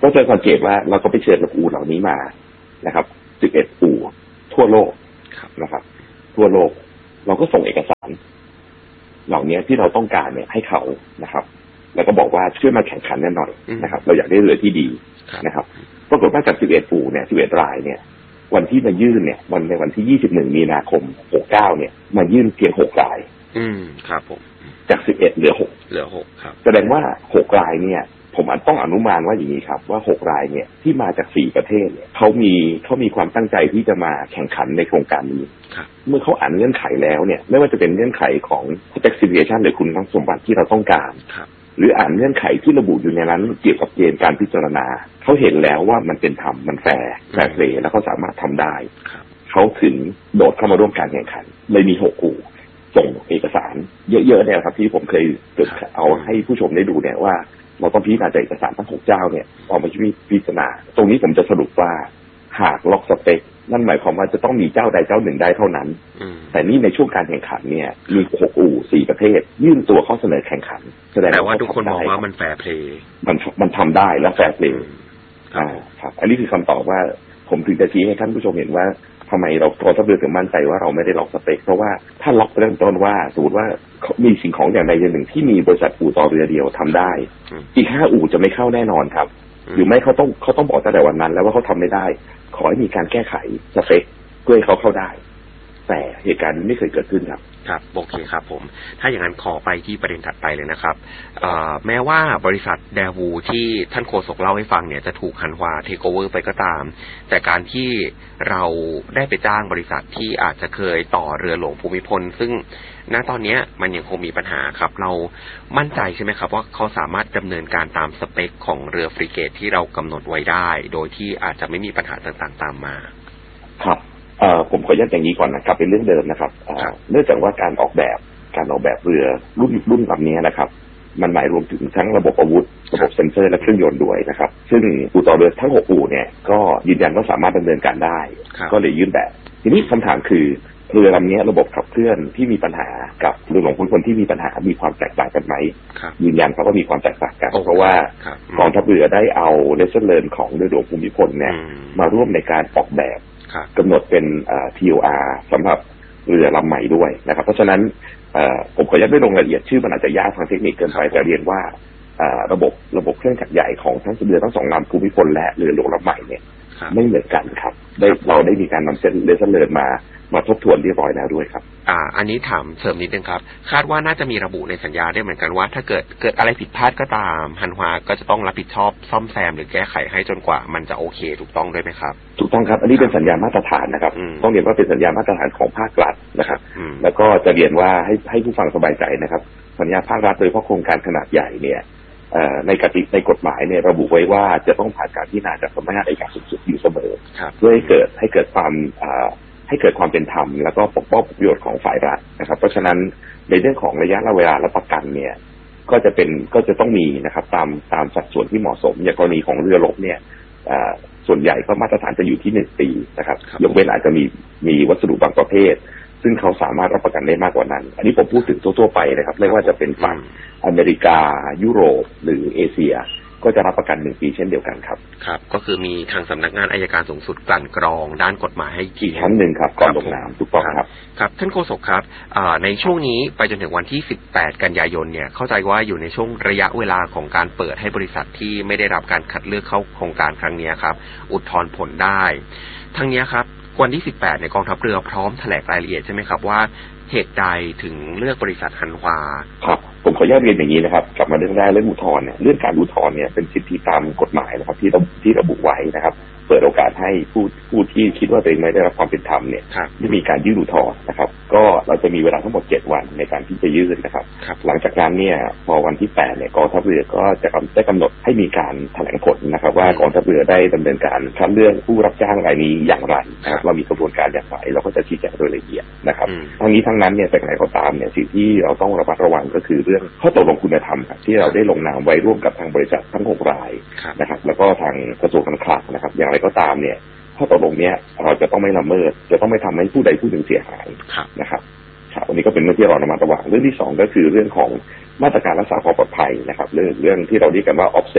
ก็จะสังเกตว่าเราก็ไปเชิญอู่เหล่านี้มานะครับ11อู่ทั่วโลกนะครับทั่วโลกเราก็ส่งเอกสารเหล่านี้ที่เราต้องการเนี่ยให้เขานะครับแล้วก็บอกว่าช่วยมาแข่งขันหน่อยนะครับเราอยากได้เรือที่ดีนะครับปรากฏว่าจาก11อู่เนี่ย11รายเนี่ยวันที่มายื่นเนี่ยในวันที่21มีนาคม69เนี่ยมายื่นเพียง6รายครับผมจาก11เหลือ6 ครับแสดงว่า6รายเนี่ยผมต้องอนุมานว่าอย่างนี้ครับว่า6รายเนี่ยที่มาจาก4ประเทศเนี่ยเขามีความตั้งใจที่จะมาแข่งขันในโครงการนี้เมื่อเขาอ่านเงื่อนไขแล้วเนี่ยไม่ว่าจะเป็นเงื่อนไขของ specification หรือคุณสมบัติที่เราต้องการหรืออ่านเงื่อนไขที่ระบุอยู่ในนั้นเกี่ยวกับเกณฑ์การพิจารณาเขาเห็นแล้วว่ามันเป็นธรรมมันแฟร์เพลย์แล้วเขาสามารถทำได้เขาถึงโดดเข้ามาร่วมการแข่งขันเลยมี6อู่ส่งเอกสารเยอะๆเนี่ยครับที่ผมเคยเอาให้ผู้ชมได้ดูเนี่ยว่าเราต้องพิจารณาจากเอกสารทั้ง6เจ้าเนี่ยออกมาพิจารณาตรงนี้ผมจะสรุปว่าหากล็อกสเปคนั่นหมายความว่าจะต้องมีเจ้าใดเจ้าหนึ่งได้เท่านั้นแต่นี่ในช่วงการแข่งขันเนี่ยมี6อู่4ประเทศยื่นตัวเข้าเสนอแข่งขันแสดงว่าทุกคนมองว่ามันแฟร์เพลย์มันทำได้และแฟร์เพลย์ครับอันนี้คือคำตอบว่าผมถึงจะชี้ให้ท่านผู้ชมเห็นว่าทำไมเรากองทัพเรือถึงมั่นใจว่าเราไม่ได้ล็อกสเปคเพราะว่าถ้าล็อกเริ่มต้นว่าสมมติว่ามีสิ่งของอย่างใดอย่างหนึ่งที่มีบริษัทอู่ต่อเรือเดียวทำได้อีก5อู่จะไม่เข้าแน่นอนครับหรือไม่เขาต้องบอกตั้งแต่วันนั้นแล้วว่าเขาทำไม่ได้ขอให้มีการแก้ไขสเปคเพื่อให้เขาเข้าได้แต่เหตุการณ์นี้ไม่เคยเกิดขึ้นครับครับโอเคครับผมถ้าอย่างนั้นขอไปที่ประเด็นถัดไปเลยนะครับแม้ว่าบริษัทแดวูที่ท่านโฆษกเล่าให้ฟังเนี่ยจะถูกฮันฮวาเทคโอเวอร์ไปก็ตามแต่การที่เราได้ไปจ้างบริษัทที่อาจจะเคยต่อเรือหลวงภูมิพลซึ่งณตอนนี้มันยังคงมีปัญหาครับเรามั่นใจใช่ไหมครับว่าเขาสามารถดำเนินการตามสเปคของเรือฟริเกตที่เรากำหนดไว้ได้โดยที่อาจจะไม่มีปัญหาต่างๆตามมาครับผมขอย้ำอย่างนี้ก่อนนะครับเป็นเรื่องเดิมนะครับเนื่องจากว่าการออกแบบเรือรุ่นลำนี้นะครับมันหมายรวมถึงทั้งระบบอาวุธระบบเซ็นเซอร์และเครื่องยนต์ด้วยนะครับซึ่งอู่ต่อเรือทั้ง6อู่เนี่ยก็ยืนยันว่าสามารถดำเนินการได้ก็เลยยื่นแบบทีนี้คำถามคือเรือลำนี้ระบบขับเคลื่อนที่มีปัญหากับเรือหลวงภูมิพลที่มีปัญหามีความแตกต่างกันไหมยืนยันครับว่ามีความแตกต่างกันเพราะว่ากองทัพเรือได้เอาเลสเซอร์เลิร์นของเรือหลวงภูมิพลเนี่ยมาร่วมในการออกแบบกำหนดเป็นTOR สำหรับเรือลำใหม่ด้วยนะครับเพราะฉะนั้นผมขออนุญาตไม่ลงรายละเอียดชื่อมันอาจจะยากทางเทคนิคเกินไปแต่เรียนว่าระบบเครื่องจักรใหญ่ของทั้งเรือทั้ง2ลำภูมิพลและเรือหลวงลำใหม่เนี่ยไม่เหมือนกันครับเราได้มีการนำเส้นเลเซอร์เลิร์นมาทบทวนเรียบร้อยแล้วด้วยครับอันนี้ถามเสริมนิดนึงครับคาดว่าน่าจะมีระบุในสัญญาได้เหมือนกันว่าถ้าเกิดอะไรผิดพลาดก็ตามฮันฮวาก็จะต้องรับผิดชอบซ่อมแซมหรือแก้ไขให้จนกว่ามันจะโอเคถูกต้องด้วยไหมครับถูกต้องครับอันนี้เป็นสัญญามาตรฐานนะครับต้องเรียนว่าเป็นสัญญามาตรฐานของภาครัฐนะครับแล้วก็จะเรียนว่าให้ผู้ฟังสบายใจนะครับสัญญาภาครัฐโดยเฉพาะโครงการขนาดใหญ่เนี่ยในกฎหมายเนี่ยระบุไว้ว่าจะต้องผ่านการพิจารณาจากสำนักงานอัยการสูงสุดอยู่เสมอเพื่อให้เกิดความเป็นธรรมแล้วก็ปกป้องประโยชน์ของฝ่ายรัฐนะครับเพราะฉะนั้นในเรื่องของระยะเวลาและประกันเนี่ยก็จะต้องมีนะครับตามสัดส่วนที่เหมาะสมอย่างกรณีของเรือรบเนี่ยส่วนใหญ่ก็มาตรฐานจะอยู่ที่1 ปีนะครับยกเว้นอาจจะมีวัสดุบางประเภทซึ่งเขาสามารถรับประกันได้มากกว่านั้นอันนี้ผมพูดถึงทั่วไปนะครับไม่ว่าจะเป็นฝั่งอเมริกายุโรปหรือเอเชียก็จะรับประกัน1 ปีเช่นเดียวกันครับครับก็คือมีทางสำนักงานอัยการสูงสุดกลั่นกรองด้านกฎหมายให้กี่ชั้นหนึ่งครับก่อนลงนามถูกต้องครับครับท่านโฆษกครับในช่วงนี้ไปจนถึงวันที่18กันยายนเนี่ยเข้าใจว่าอยู่ในช่วงระยะเวลาของการเปิดให้บริษัทที่ไม่ได้รับการคัดเลือกเข้าโครงการครั้งนี้ครับอุทธรณ์ผลได้ทั้งนี้ครับวันที่18ในกองทัพเรือพร้อมแถลงรายละเอียดใช่ไหมครับว่าเหตุใดถึงเลือกบริษัทฮันฮวาครับผมขออนุญาตเรียนอย่างนี้นะครับกลับมาเรื่องแรกเรื่องอุทธรณ์เนี่ยเรื่องการอุทธรณ์เนี่ยเป็นสิทธิตามกฎหมายนะครับที่ระบุไว้นะครับเปิดโอกาสให้ผู้ที่คิดว่าตัวเองไม่ได้รับความเป็นธรรมเนี่ยได้มีการยื่นอุทธรณ์นะครับก็เราจะมีเวลาทั้งหมด7 วันในการที่จะยื่นนะครับหลังจากนั้นเนี่ยพอวันที่8เนี่ยกองทัพเรือก็จะได้กำหนดให้มีการแถลงผลนะครับว่ากองทัพเรือได้ดำเนินการคัดเลือกผู้รับจ้างรายนี้อย่างไรนะครับเรามีกระบวนการอย่างไรเราก็จะชี้แจงโดยละเอียดนะครับทั้งนี้ทั้งนั้นเนี่ยแต่ไหนก็ตามเนี่ยสิ่งที่เราต้องระมัดระวังก็คือเรื่องข้อตกลงคุณธรรมที่เราได้ลงนามไว้ร่วมกับทางบริษัททั้ง6 รายนะครับแล้วก็ทางกระทรวงการคลังนะครับอย่างไรก็ตามเนี่ยข้อตกลงเนี้ยเราจะต้องไม่ละเมิดจะต้องไม่ทำให้ผู้ใดผู้หนึ่งเสียหายนะครับอันนี้ก็เป็นเรื่องที่เราระมัดระวังเรื่องที่2ก็คือเรื่องของมาตรการรักษาความปลอดภัยนะครับเรื่องที่เราเรียกกันว่า OPSEC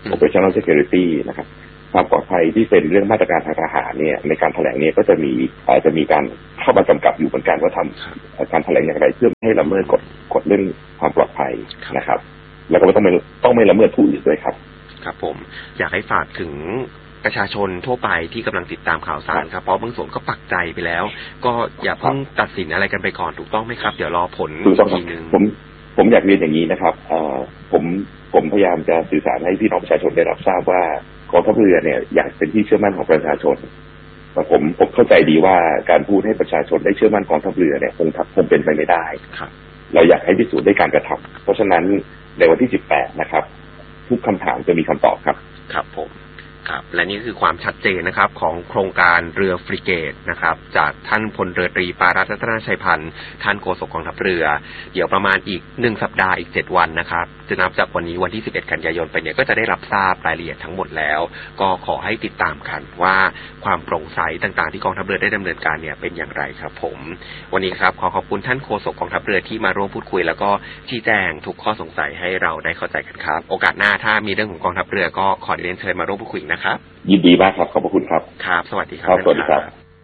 operational security นะครับความปลอดภัยที่เป็นเรื่องมาตรการทางทหารเนี่ยในการแถลงเนี่ยก็จะมีการเข้ามากำกับอยู่เหมือนกันว่าทำการแถลงอย่างไรเพื่อไม่ให้ละเมิดกฎเรื่องความปลอดภัยนะครับแล้วก็ต้องไม่ละเมิดผู้อื่นด้วยครับครับผมอยากให้ฝากถึงประชาชนทั่วไปที่กำลังติดตามข่าวสารครับเพราะบางส่วนก็ปักใจไปแล้วก็อย่าเพิ่งตัดสินอะไรกันไปก่อนถูกต้องไหมครับเดี๋ยวรอผลทีนึงผมอยากเรียนอย่างนี้นะครับผมพยายามจะสื่อสารให้พี่น้องประชาชนได้รับทราบว่ากองทัพเรือเนี่ยอยากเป็นที่เชื่อมั่นของประชาชนแต่ผมเข้าใจดีว่าการพูดให้ประชาชนได้เชื่อมั่นกองทัพเรือเนี่ยคงเป็นไปไม่ได้เราอยากให้พิสูจน์ด้วยการกระทำเพราะฉะนั้นในวันที่18นะครับทุกคำถามจะมีคำตอบครับครับผมครับและนี่คือความชัดเจนนะครับของโครงการเรือฟริเกตนะครับจากท่านพลเรือตรีปารัตน์ รัตนชัยพันธ์ท่านโฆษกกองทัพเรือเดี๋ยวประมาณอีก1สัปดาห์อีก7วันนะครับจะนับจากวันนี้วันที่11กันยายนไปเนี่ยก็จะได้รับทราบรายละเอียดทั้งหมดแล้วก็ขอให้ติดตามกันว่าความโปร่งใสต่างๆที่กองทัพเรือได้ดำเนินการเนี่ยเป็นอย่างไรครับผมวันนี้ครับขอขอบคุณท่านโฆษกกองทัพเรือที่มาร่วมพูดคุยแล้วก็ชี้แจงทุกข้อสงสัยให้เราได้เข้าใจกันครับโอกาสหน้าถ้ามีเรื่องของกองทัพเรือก็ขอเรียนเชิญมาร่วมพูดคุยนะครับยินดีมากครับขอบพระคุณครับครับสวัสดีครับสวัสดีครับ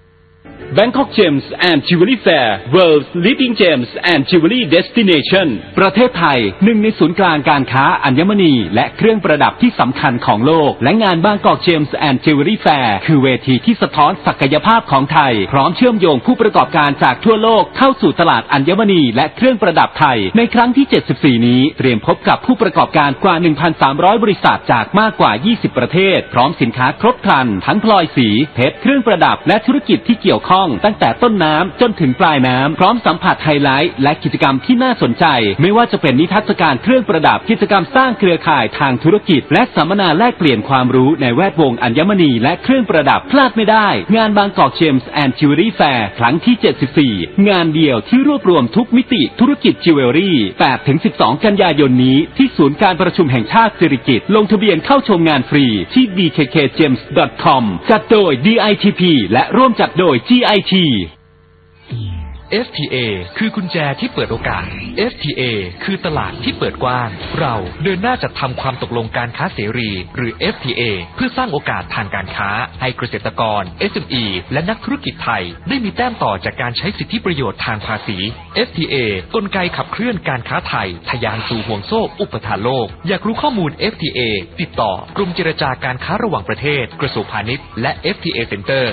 Bangkok Gems and Jewelry Fair World's Leading Gems and Jewelry Destination ประเทศไทยหนึ่งในศูนย์กลางการค้าอัญมณีและเครื่องประดับที่สำคัญของโลกและงาน Bangkok Gems and Jewelry Fair คือเวทีที่สะท้อนศักยภาพของไทยพร้อมเชื่อมโยงผู้ประกอบการจากทั่วโลกเข้าสู่ตลาดอัญมณีและเครื่องประดับไทยในครั้งที่74นี้เตรียมพบกับผู้ประกอบการกว่า 1,300 บริษัทจากมากกว่า20ประเทศพร้อมสินค้าครบครันทั้งพลอยสีเพชรเครื่องประดับและธุรกิจที่เกี่ยวข้องตั้งแต่ต้นน้ำจนถึงปลายน้ำพร้อมสัมผัสไฮไลท์และกิจกรรมที่น่าสนใจไม่ว่าจะเป็นนิทรรศการเครื่องประดับกิจกรรมสร้างเครือข่ายทางธุรกิจและสัมมนาแลกเปลี่ยนความรู้ในแวดวงอัญมณีและเครื่องประดับพลาดไม่ได้งาน Bangkok Gems and Jewelry Fair ครั้งที่74งานเดียวที่รวบรวมทุกมิติธุรกิจจิวเวลรี่ 8-12 กันยายนนี้ที่ศูนย์การประชุมแห่งชาติสิริกิติ์ลงทะเบียนเข้าชมงานฟรีที่ dkkgems.com จัดโดย DITP และร่วมจัดโดย GIT FTA คือกุญแจที่เปิดโอกาส FTA คือตลาดที่เปิดกว้างเราเดินหน้าจัดทำความตกลงการค้าเสรีหรือ FTA เพื่อสร้างโอกาสทางการค้าให้เกษตรกร SME และนักธุรกิจไทยได้มีแต้มต่อจากการใช้สิทธิประโยชน์ทางภาษี FTA กลไกขับเคลื่อนการค้าไทยทะยานสู่ห่วงโซ่อุปทานโลกอยากรู้ข้อมูล FTA ติดต่อกรมเจรจาการค้าระหว่างประเทศกระทรวงพาณิชย์และ FTA Center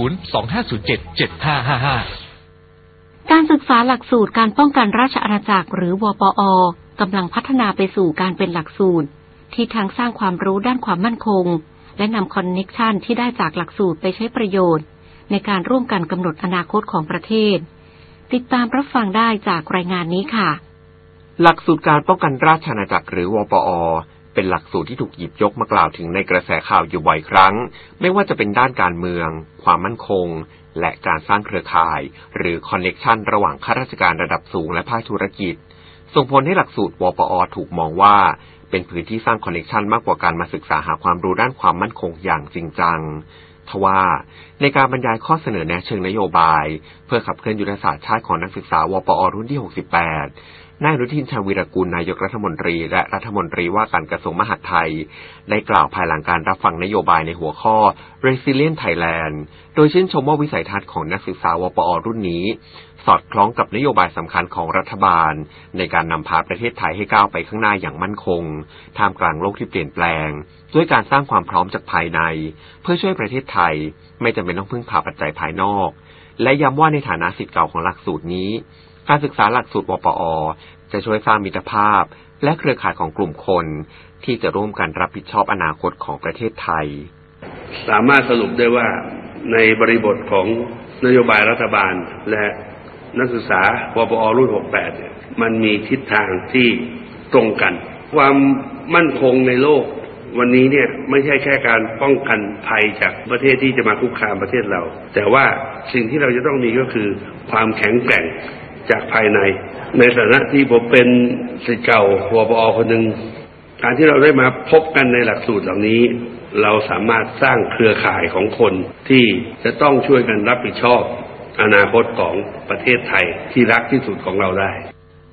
025077555 การศึกษาหลักสูตรการป้องกันราชอาณาจักรหรือวปอ.กำลังพัฒนาไปสู่การเป็นหลักสูตรที่ทั้งสร้างความรู้ด้านความมั่นคงและนำคอนเน็กชันที่ได้จากหลักสูตรไปใช้ประโยชน์ในการร่วมกันกำหนดอนาคตของประเทศติดตามรับฟังได้จากรายงานนี้ค่ะหลักสูตรการป้องกันราชอาณาจักรหรือวปอ.เป็นหลักสูตรที่ถูกหยิบยกมากล่าวถึงในกระแสข่าวอยู่บ่อยครั้งไม่ว่าจะเป็นด้านการเมืองความมั่นคงและการสร้างเครือข่ายหรือคอนเน็กชันระหว่างข้าราชการระดับสูงและภาคธุรกิจส่งผลให้หลักสูตรวปอ.ถูกมองว่าเป็นพื้นที่สร้างคอนเน็กชันมากกว่าการมาศึกษาหาความรู้ด้านความมั่นคงอย่างจริงจังทว่าในการบรรยายข้อเสนอแนะเชิงนโยบายเพื่อขับเคลื่อนยุทธศาสตร์ชาติของนักศึกษาวปอ.รุ่นที่68นายอนุทิน ชาญวีรกูลนายกรัฐมนตรีและรัฐมนตรีว่าการกระทรวงมหาดไทยได้กล่าวภายหลังการรับฟังนโยบายในหัวข้อ Resilient Thailand โดยชื่นชมว่าวิสัยทัศน์ของนักศึกษาวปอ.รุ่นนี้สอดคล้องกับนโยบายสำคัญของรัฐบาลในการนำพาประเทศไทยให้ก้าวไปข้างหน้าอย่างมั่นคงท่ามกลางโลกที่เปลี่ยนแปลงด้วยการสร้างความพร้อมจากภายในเพื่อช่วยประเทศไทยไม่จำเป็นต้องพึ่งพาปัจจัยภายนอกและย้ำว่าในฐานะศิษย์เก่าของหลักสูตรนี้การศึกษาหลักสูตรวปอ.จะช่วยสร้างมิตรภาพและเครือข่ายของกลุ่มคนที่จะร่วมกันรับผิดชอบอนาคตของประเทศไทยสามารถสรุปได้ว่าในบริบทของนโยบายรัฐบาลและนักศึกษาวปอ.รุ่น68เนี่ยมันมีทิศทางที่ตรงกันความมั่นคงในโลกวันนี้เนี่ยไม่ใช่แค่การป้องกันภัยจากประเทศที่จะมาคุกคามประเทศเราแต่ว่าสิ่งที่เราจะต้องมีก็คือความแข็งแกร่งจากภายในในฐานะที่ผมเป็นศิษย์เก่าวปอ.คนหนึ่งการที่เราได้มาพบกันในหลักสูตรเหล่านี้เราสามารถสร้างเครือข่ายของคนที่จะต้องช่วยกันรับผิดชอบอนาคตของประเทศไทยที่รักที่สุดของเราได้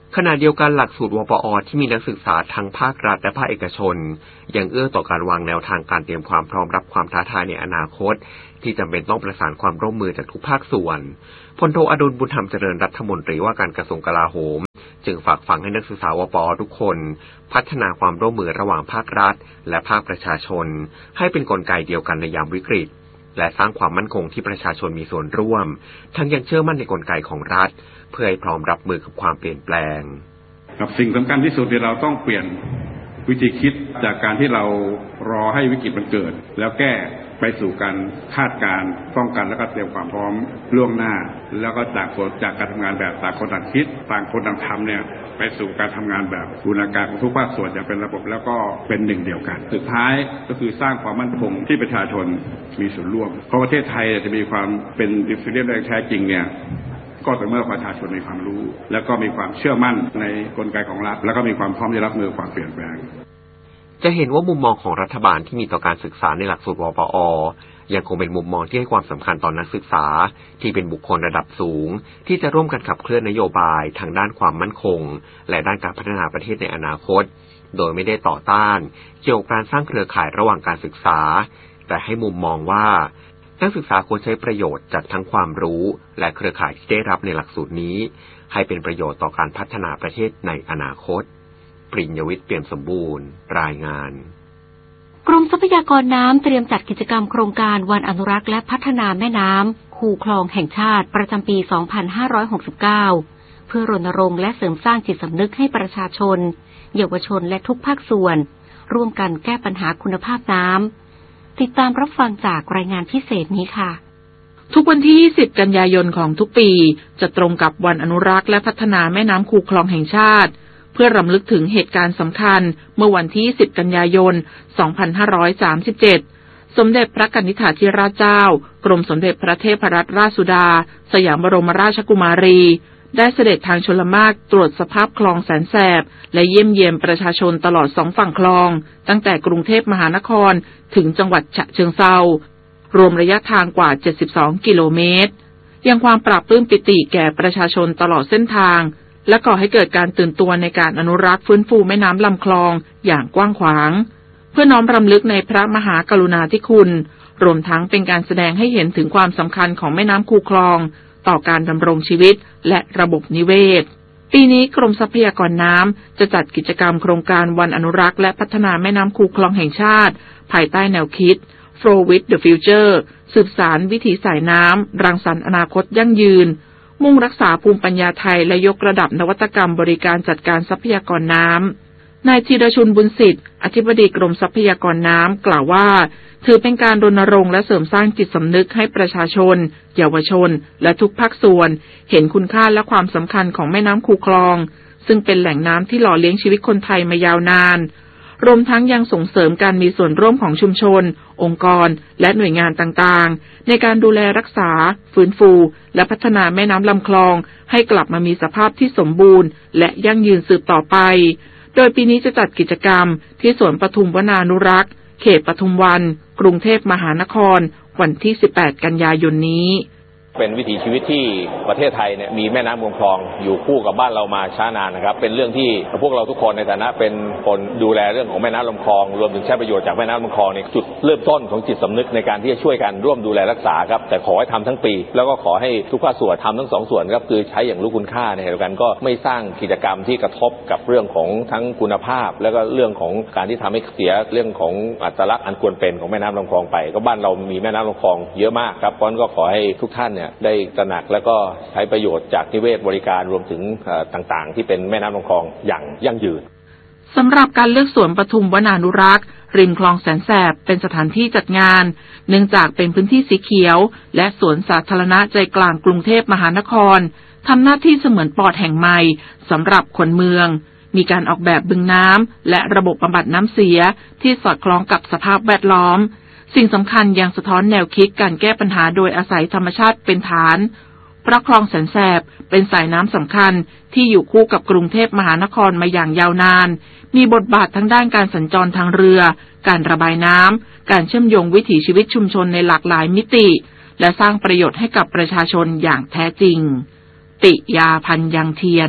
ขณะเดียวกันหลักสูตรวปอ.ที่มีนักศึกษาทั้งภาครัฐและภาคเอกชนยังเอื้อต่อการวางแนวทางการเตรียมความพร้อมรับความท้าทายในอนาคตที่จำเป็นต้องประสานความร่วมมือจากทุกภาคส่วนพลโทอดุลบุญธรรมเจริญรัฐมนตรีว่าการกระทรวงกลาโหมจึงฝากฝังให้นักศึกษาวปอ.ทุกคนพัฒนาความร่วมมือระหว่างภาครัฐและภาคประชาชนให้เป็นกลไกเดียวกันในยามวิกฤตและสร้างความมั่นคงที่ประชาชนมีส่วนร่วมทั้งยังเชื่อมั่นในกลไกของรัฐเพื่อให้พร้อมรับมือกับความเปลี่ยนแปลงกับสิ่งสำคัญที่สุดที่เราต้องเปลี่ยนวิธีคิดจากการที่เรารอให้วิกฤตมันเกิดแล้วแก้ไปสู่การคาดการณ์ป้องกันและก็เตรียมความพร้อมล่วงหน้าแล้วก็จากการทำงานแบบต่างคนต่างคิดต่างคนต่างทำเนี่ยไปสู่การทำงานแบบบูรณาการของทุกภาคส่วนอย่างเป็นระบบแล้วก็เป็นหนึ่งเดียวกันสุดท้ายก็คือสร้างความมั่นคงที่ประชาชนมีส่วนร่วมเพราะประเทศไทยจะมีความเป็นอิสระได้แท้จริงเนี่ยก็ต่อเมื่อประชาชนมีความรู้แล้วก็มีความเชื่อมั่นในกลไกของรัฐแล้วก็มีความพร้อมที่รับมือความเปลี่ยนแปลงจะเห็นว่ามุมมองของรัฐบาลที่มีต่อการศึกษาในหลักสูตรวปอ.ยังคงเป็นมุมมองที่ให้ความสำคัญต่อนักศึกษาที่เป็นบุคคลระดับสูงที่จะร่วมกันขับเคลื่อนนโยบายทางด้านความมั่นคงและด้านการพัฒนาประเทศในอนาคตโดยไม่ได้ต่อต้านเกี่ยวกับการสร้างเครือข่ายระหว่างการศึกษาแต่ให้มุมมองว่านักศึกษาควรใช้ประโยชน์จากทั้งความรู้และเครือข่ายที่ได้รับในหลักสูตรนี้ให้เป็นประโยชน์ต่อการพัฒนาประเทศในอนาคตปริญญวิทย์เปี่ยมสมบูรณ์รายงานกรมทรัพยากรน้ำเตรียมจัดกิจกรรมโครงการวันอนุรักษ์และพัฒนาแม่น้ำคูคลองแห่งชาติประจำปี 2569 เพื่อรณรงค์และเสริมสร้างจิตสำนึกให้ประชาชนเยาวชนและทุกภาคส่วนร่วมกันแก้ปัญหาคุณภาพน้ำติดตามรับฟังจากรายงานพิเศษนี้ค่ะทุกวันที่ 20 กันยายนของทุกปีจะตรงกับวันอนุรักษ์และพัฒนาแม่น้ำคูคลองแห่งชาติเพื่อรำลึกถึงเหตุการณ์สำคัญเมื่อวันที่ 10 กันยายน 2537 สมเด็จพระกนิษฐาธิราชเจ้ากรมสมเด็จพระเทพรัตนราชสุดาสยามบรมราชกุมารีได้เสด็จทางชลมารตรวจสภาพคลองแสนแสบและเยี่ยมเยียนประชาชนตลอด2ฝั่งคลองตั้งแต่กรุงเทพมหานครถึงจังหวัดฉะเชิงเทรารวมระยะทางกว่า 72 กิโลเมตรยังความปราบปลื้มปิติแก่ประชาชนตลอดเส้นทางและก่อให้เกิดการตื่นตัวในการอนุรักษ์ฟื้นฟูแม่น้ำลำคลองอย่างกว้างขวางเพื่อน้อมรำลึกในพระมหากรุณาธิคุณรวมทั้งเป็นการแสดงให้เห็นถึงความสำคัญของแม่น้ำคูคลองต่อการดำรงชีวิตและระบบนิเวศปีนี้กรมทรัพยากรน้ำจะจัดกิจกรรมโครงการวันอนุรักษ์และพัฒนาแม่น้ำคูคลองแห่งชาติภายใต้แนวคิด Flow with the Future สืบสานวิถีสายน้ำรังสรรค์อนาคตยั่งยืนมุ่งรักษาภูมิปัญญาไทยและยกระดับนวัตกรรมบริการจัดการทรัพยากรน้ำนายธีรชุนบุญสิทธิ์อธิบดีกรมทรัพยากรน้ำกล่าวว่าถือเป็นการรณรงค์และเสริมสร้างจิตสำนึกให้ประชาชนเยาวชนและทุกภาคส่วนเห็นคุณค่าและความสำคัญของแม่น้ำคูคลองซึ่งเป็นแหล่งน้ำที่หล่อเลี้ยงชีวิตคนไทยมายาวนานรวมทั้งยังส่งเสริมการมีส่วนร่วมของชุมชนองค์กรและหน่วยงานต่างๆในการดูแลรักษาฟื้นฟูและพัฒนาแม่น้ำลำคลองให้กลับมามีสภาพที่สมบูรณ์และยั่งยืนสืบต่อไปโดยปีนี้จะจัดกิจกรรมที่สวนปทุมวนานุรักษ์เขตปทุมวันกรุงเทพมหานครวันที่ 18 กันยายนนี้เป็นวิถีชีวิตที่ประเทศไทยเนี่ยมีแม่น้ำคลองอยู่คู่กับบ้านเรามาช้านานนะครับเป็นเรื่องที่พวกเราทุกคนในฐานะเป็นคนดูแลเรื่องของแม่น้ำลำคลองรวมถึงใช้ประโยชน์จากแม่น้ำลำคลองเนี่ยจุดเริ่มต้นของจิตสำนึกในการที่จะช่วยกันร่วมดูแลรักษาครับแต่ขอให้ทำทั้งปีแล้วก็ขอให้ทุกภาคส่วนทำทั้งสองส่วนครับคือใช้อย่างรู้คุณค่าในขณะเดียวกันก็ไม่สร้างกิจกรรมที่กระทบกับเรื่องของทั้งคุณภาพแล้วก็เรื่องของการที่ทำให้เสียเรื่องของอัตลักษณ์อันควรเป็นของแม่น้ำลำคลองไปก็บ้านเรามีแม่น้ำลำคลองเยอะมากครับเพราะฉะนั้นก็ขอให้ทุกท่านเนี่ยได้ตระหนักแล้วก็ใช้ประโยชน์จากนิเวศบริการรวมถึงต่างๆที่เป็นแม่น้ำลำคลองอย่างยั่งยืนสำหรับการเลือกสวนปทุมวนานุรักษ์ริมคลองแสนแสบเป็นสถานที่จัดงานเนื่องจากเป็นพื้นที่สีเขียวและสวนสาธารณะใจกลางกรุงเทพมหานครทำหน้าที่เสมือนปอดแห่งใหม่สำหรับคนเมืองมีการออกแบบบึงน้ำและระบบบำบัดน้ำเสียที่สอดคล้องกับสภาพแวดล้อมสิ่งสำคัญยังสะท้อนแนวคิดการแก้ปัญหาโดยอาศัยธรรมชาติเป็นฐานเพราะคลองแสนแสบเป็นสายน้ำสำคัญที่อยู่คู่กับกรุงเทพมหานครมาอย่างยาวนานมีบทบาททั้งด้านการสัญจรทางเรือการระบายน้ำการเชื่อมโยงวิถีชีวิตชุมชนในหลากหลายมิติและสร้างประโยชน์ให้กับประชาชนอย่างแท้จริงปิยาพันธ์ยังเทียน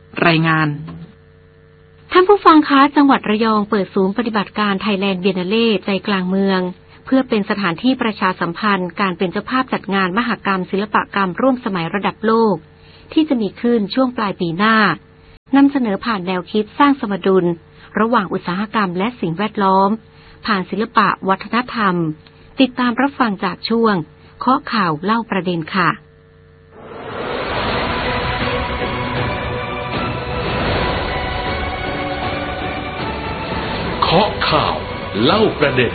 รายงานท่านผู้ฟังคะจังหวัดระยองเปิดศูนย์ปฏิบัติการไทยแลนด์เบียนนาเล่ใจกลางเมืองเพื่อเป็นสถานที่ประชาสัมพันธ์การเป็นเจ้าภาพจัดงานมหกรรมศิลปกรรมร่วมสมัยระดับโลกที่จะมีขึ้นช่วงปลายปีหน้านำเสนอผ่านแนวคิดสร้างสมดุลระหว่างอุตสาหกรรมและสิ่งแวดล้อมผ่านศิลปะวัฒนธรรมติดตามรับฟังจากช่วงเคาะข่าวเล่าประเด็นค่ะเคาะข่าวเล่าประเด็น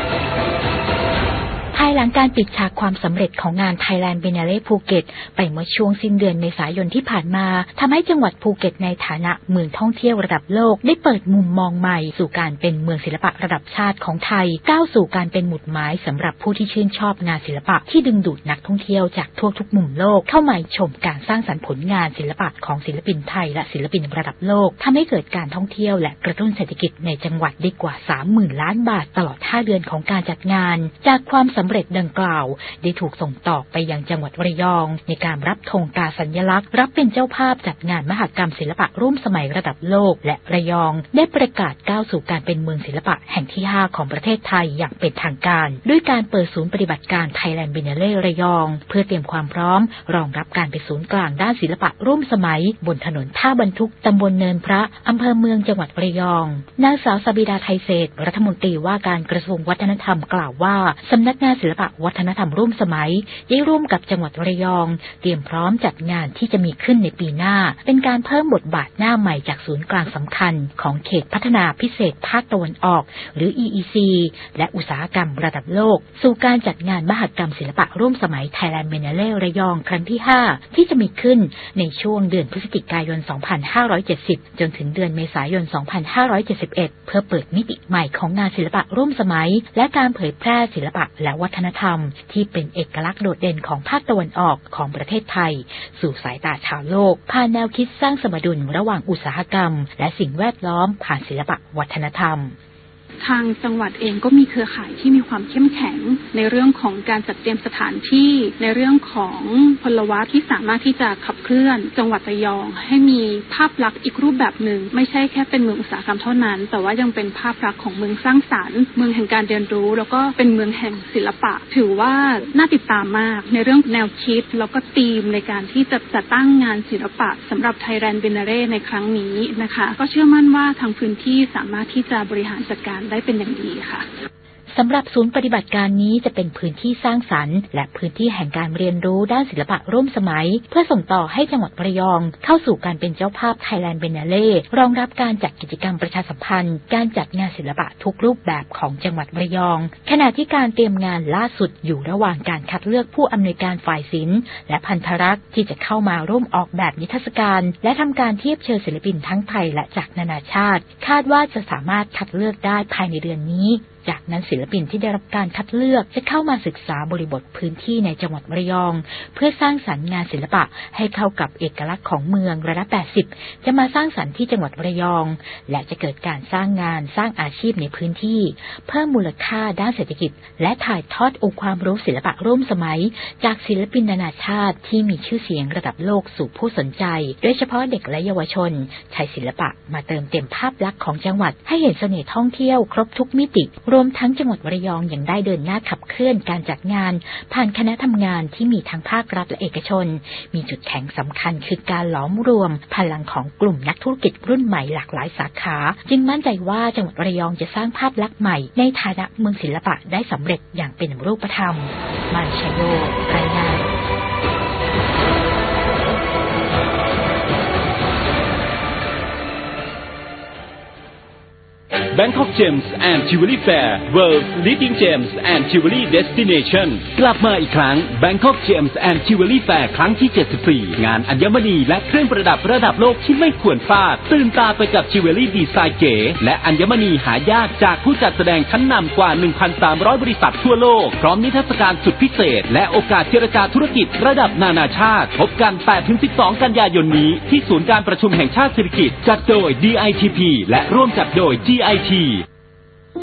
ภายหลังการปิดฉากความสำเร็จของงาน Thailand Biennale ภูเก็ตไปเมื่อช่วงสิ้นเดือนเมษายนที่ผ่านมาทำให้จังหวัดภูเก็ตในฐานะเมืองท่องเที่ยวระดับโลกได้เปิดมุมมองใหม่สู่การเป็นเมืองศิลปะระดับชาติของไทยก้าวสู่การเป็นหมุดหมายสำหรับผู้ที่ชื่นชอบงานศิลปะที่ดึงดูดนักท่องเที่ยวจากทั่วทุกมุมโลกเข้ามาชมการสร้างสรรค์ผลงานศิลปะของศิลปินไทยและศิลปินระดับโลกทำให้เกิดการท่องเที่ยวและกระตุ้นเศรษฐกิจในจังหวัดได้กว่า 30,000 ล้านบาทตลอด5เดือนของการจัดงานจากความสำเร็จดังกล่าวได้ถูกส่งต่อไปยังจังหวัดระยองในการรับธงตราสัญลักษณ์รับเป็นเจ้าภาพจัดงานมหกรรมศิลปะร่วมสมัยระดับโลกและระยองได้ประกาศก้าวสู่การเป็นเมืองศิลปะแห่งที่5ของประเทศไทยอย่างเป็นทางการด้วยการเปิดศูนย์ปฏิบัติการ Thailand Biennale ระยองเพื่อเตรียมความพร้อมรองรับการเป็นศูนย์กลางด้านศิลปะร่วมสมัยบนถนนท่าบรรทุกตำบลเนินพระอำเภอเมืองจังหวัดระยองนางสาวสบิดาไทยเศรษฐ์รัฐมนตรีว่าการกระทรวงวัฒนธรรมกล่าวว่าสำนักงานศิลปะวัฒนธรรมร่วมสมัยได้ร่วมกับจังหวัดระยองเตรียมพร้อมจัดงานที่จะมีขึ้นในปีหน้าเป็นการเพิ่มบทบาทหน้าใหม่จากศูนย์กลางสำคัญของเขตพัฒนาพิเศษภาคตะวันออกหรือ EEC และอุตสาหกรรมระดับโลกสู่การจัดงานมหกรรมศิลปะร่วมสมัย Thailand Biennale ระยองครั้งที่5ที่จะมีขึ้นในช่วงเดือนพฤศจิกายน 2570 จนถึงเดือนเมษายน 2571 เพื่อเปิดมิติใหม่ของงานศิลปะร่วมสมัยและการเผยแพร่ศิลปะและวัฒนธรรมที่เป็นเอกลักษณ์โดดเด่นของภาคตะวันออกของประเทศไทยสู่สายตาชาวโลกผ่านแนวคิดสร้างสมดุลระหว่างอุตสาหกรรมและสิ่งแวดล้อมผ่านศิลปะวัฒนธรรมทางจังหวัดเองก็มีเครือข่ายที่มีความเข้มแข็งในเรื่องของการจัดเตรียมสถานที่ในเรื่องของพลวัตที่สามารถที่จะขับเคลื่อนจังหวัดระยองให้มีภาพลักษณ์อีกรูปแบบหนึ่งไม่ใช่แค่เป็นเมืองอุตสาหกรรมเท่านั้นแต่ว่ายังเป็นภาพลักษณ์ของเมืองสร้างสรรค์เมืองแห่งการเรียนรู้แล้วก็เป็นเมืองแห่งศิลปะถือว่าน่าติดตามมากในเรื่องแนวคิดแล้วก็ธีมในการที่จะจัดตั้งงานศิลปะสำหรับ Thailand Biennale ในครั้งนี้นะคะก็เชื่อมั่นว่าทางพื้นที่สามารถที่จะบริหารจัดการได้เป็นอย่างดีค่ะสำหรับศูนย์ปฏิบัติการนี้จะเป็นพื้นที่สร้างสรรค์และพื้นที่แห่งการเรียนรู้ด้านศิลปะร่วมสมัยเพื่อส่งต่อให้จังหวัดระยองเข้าสู่การเป็นเจ้าภาพ Thailand Biennale รองรับการจัดกิจกรรมประชาสัมพันธ์การจัดงานศิลปะทุกรูปแบบของจังหวัดระยองขณะที่การเตรียมงานล่าสุดอยู่ระหว่างการคัดเลือกผู้อำนวยการฝ่ายศิลป์และพันธรักษ์ที่จะเข้ามาร่วมออกแบบนิทรรศการและทำการเทียบเชิญศิลปินทั้งไทยและจากนานาชาติคาดว่าจะสามารถคัดเลือกได้ภายในเดือนนี้จากนั้นศิลปินที่ได้รับการคัดเลือกจะเข้ามาศึกษาบริบทพื้นที่ในจังหวัดระยองเพื่อสร้างสรรค์งานศิลปะให้เข้ากับเอกลักษณ์ของเมืองระดับ80จะมาสร้างสรรค์ที่จังหวัดระยองและจะเกิดการสร้างงานสร้างอาชีพในพื้นที่เพิ่มมูลค่าด้านเศรษฐกิจและถ่ายทอดองค์ความรู้ศิลปะร่วมสมัยจากศิลปินนานาชาติที่มีชื่อเสียงระดับโลกสู่ผู้สนใจโดยเฉพาะเด็กและเยาวชนใช้ศิลปะมาเติมเต็มภาพลักษณ์ของจังหวัดให้เห็นเสน่ห์ท่องเที่ยวครบทุกมิติรวมทั้งจังหวัดระยองยังได้เดินหน้าขับเคลื่อนการจัดงานผ่านคณะทำงานที่มีทั้งภาครัฐและเอกชนมีจุดแข็งสำคัญคือการหลอมรวมพลังของกลุ่มนักธุรกิจรุ่นใหม่หลากหลายสาขาจึงมั่นใจว่าจังหวัดระยองจะสร้างภาพลักษณ์ใหม่ในฐานะเมืองศิลปะได้สำเร็จอย่างเป็นรูปธรรมมันชโยรายงาน Bangkok Gems and Jewelry Fair World's Leading Gems and Jewelry Destination กลับมาอีกครั้ง Bangkok Gems and Jewelry Fair ครั้งที่ 74 งานอัญมณีและเครื่องประดับระดับโลกที่ไม่ควรพลาดตื่นตาไปกับจิวเวลรี่ดีไซน์เก๋และอัญมณีหายากจากผู้จัดแสดงชั้นนำกว่า 1,300 บริษัททั่วโลกพร้อมนิทรรศการสุดพิเศษและโอกาสเจรจาธุรกิจระดับนานาชาติพบกัน 8-12 กันยายนนี้ที่ศูนย์การประชุมแห่งชาติสิริกิติ์จัดโดย DITP และร่วมจัดโดยGIT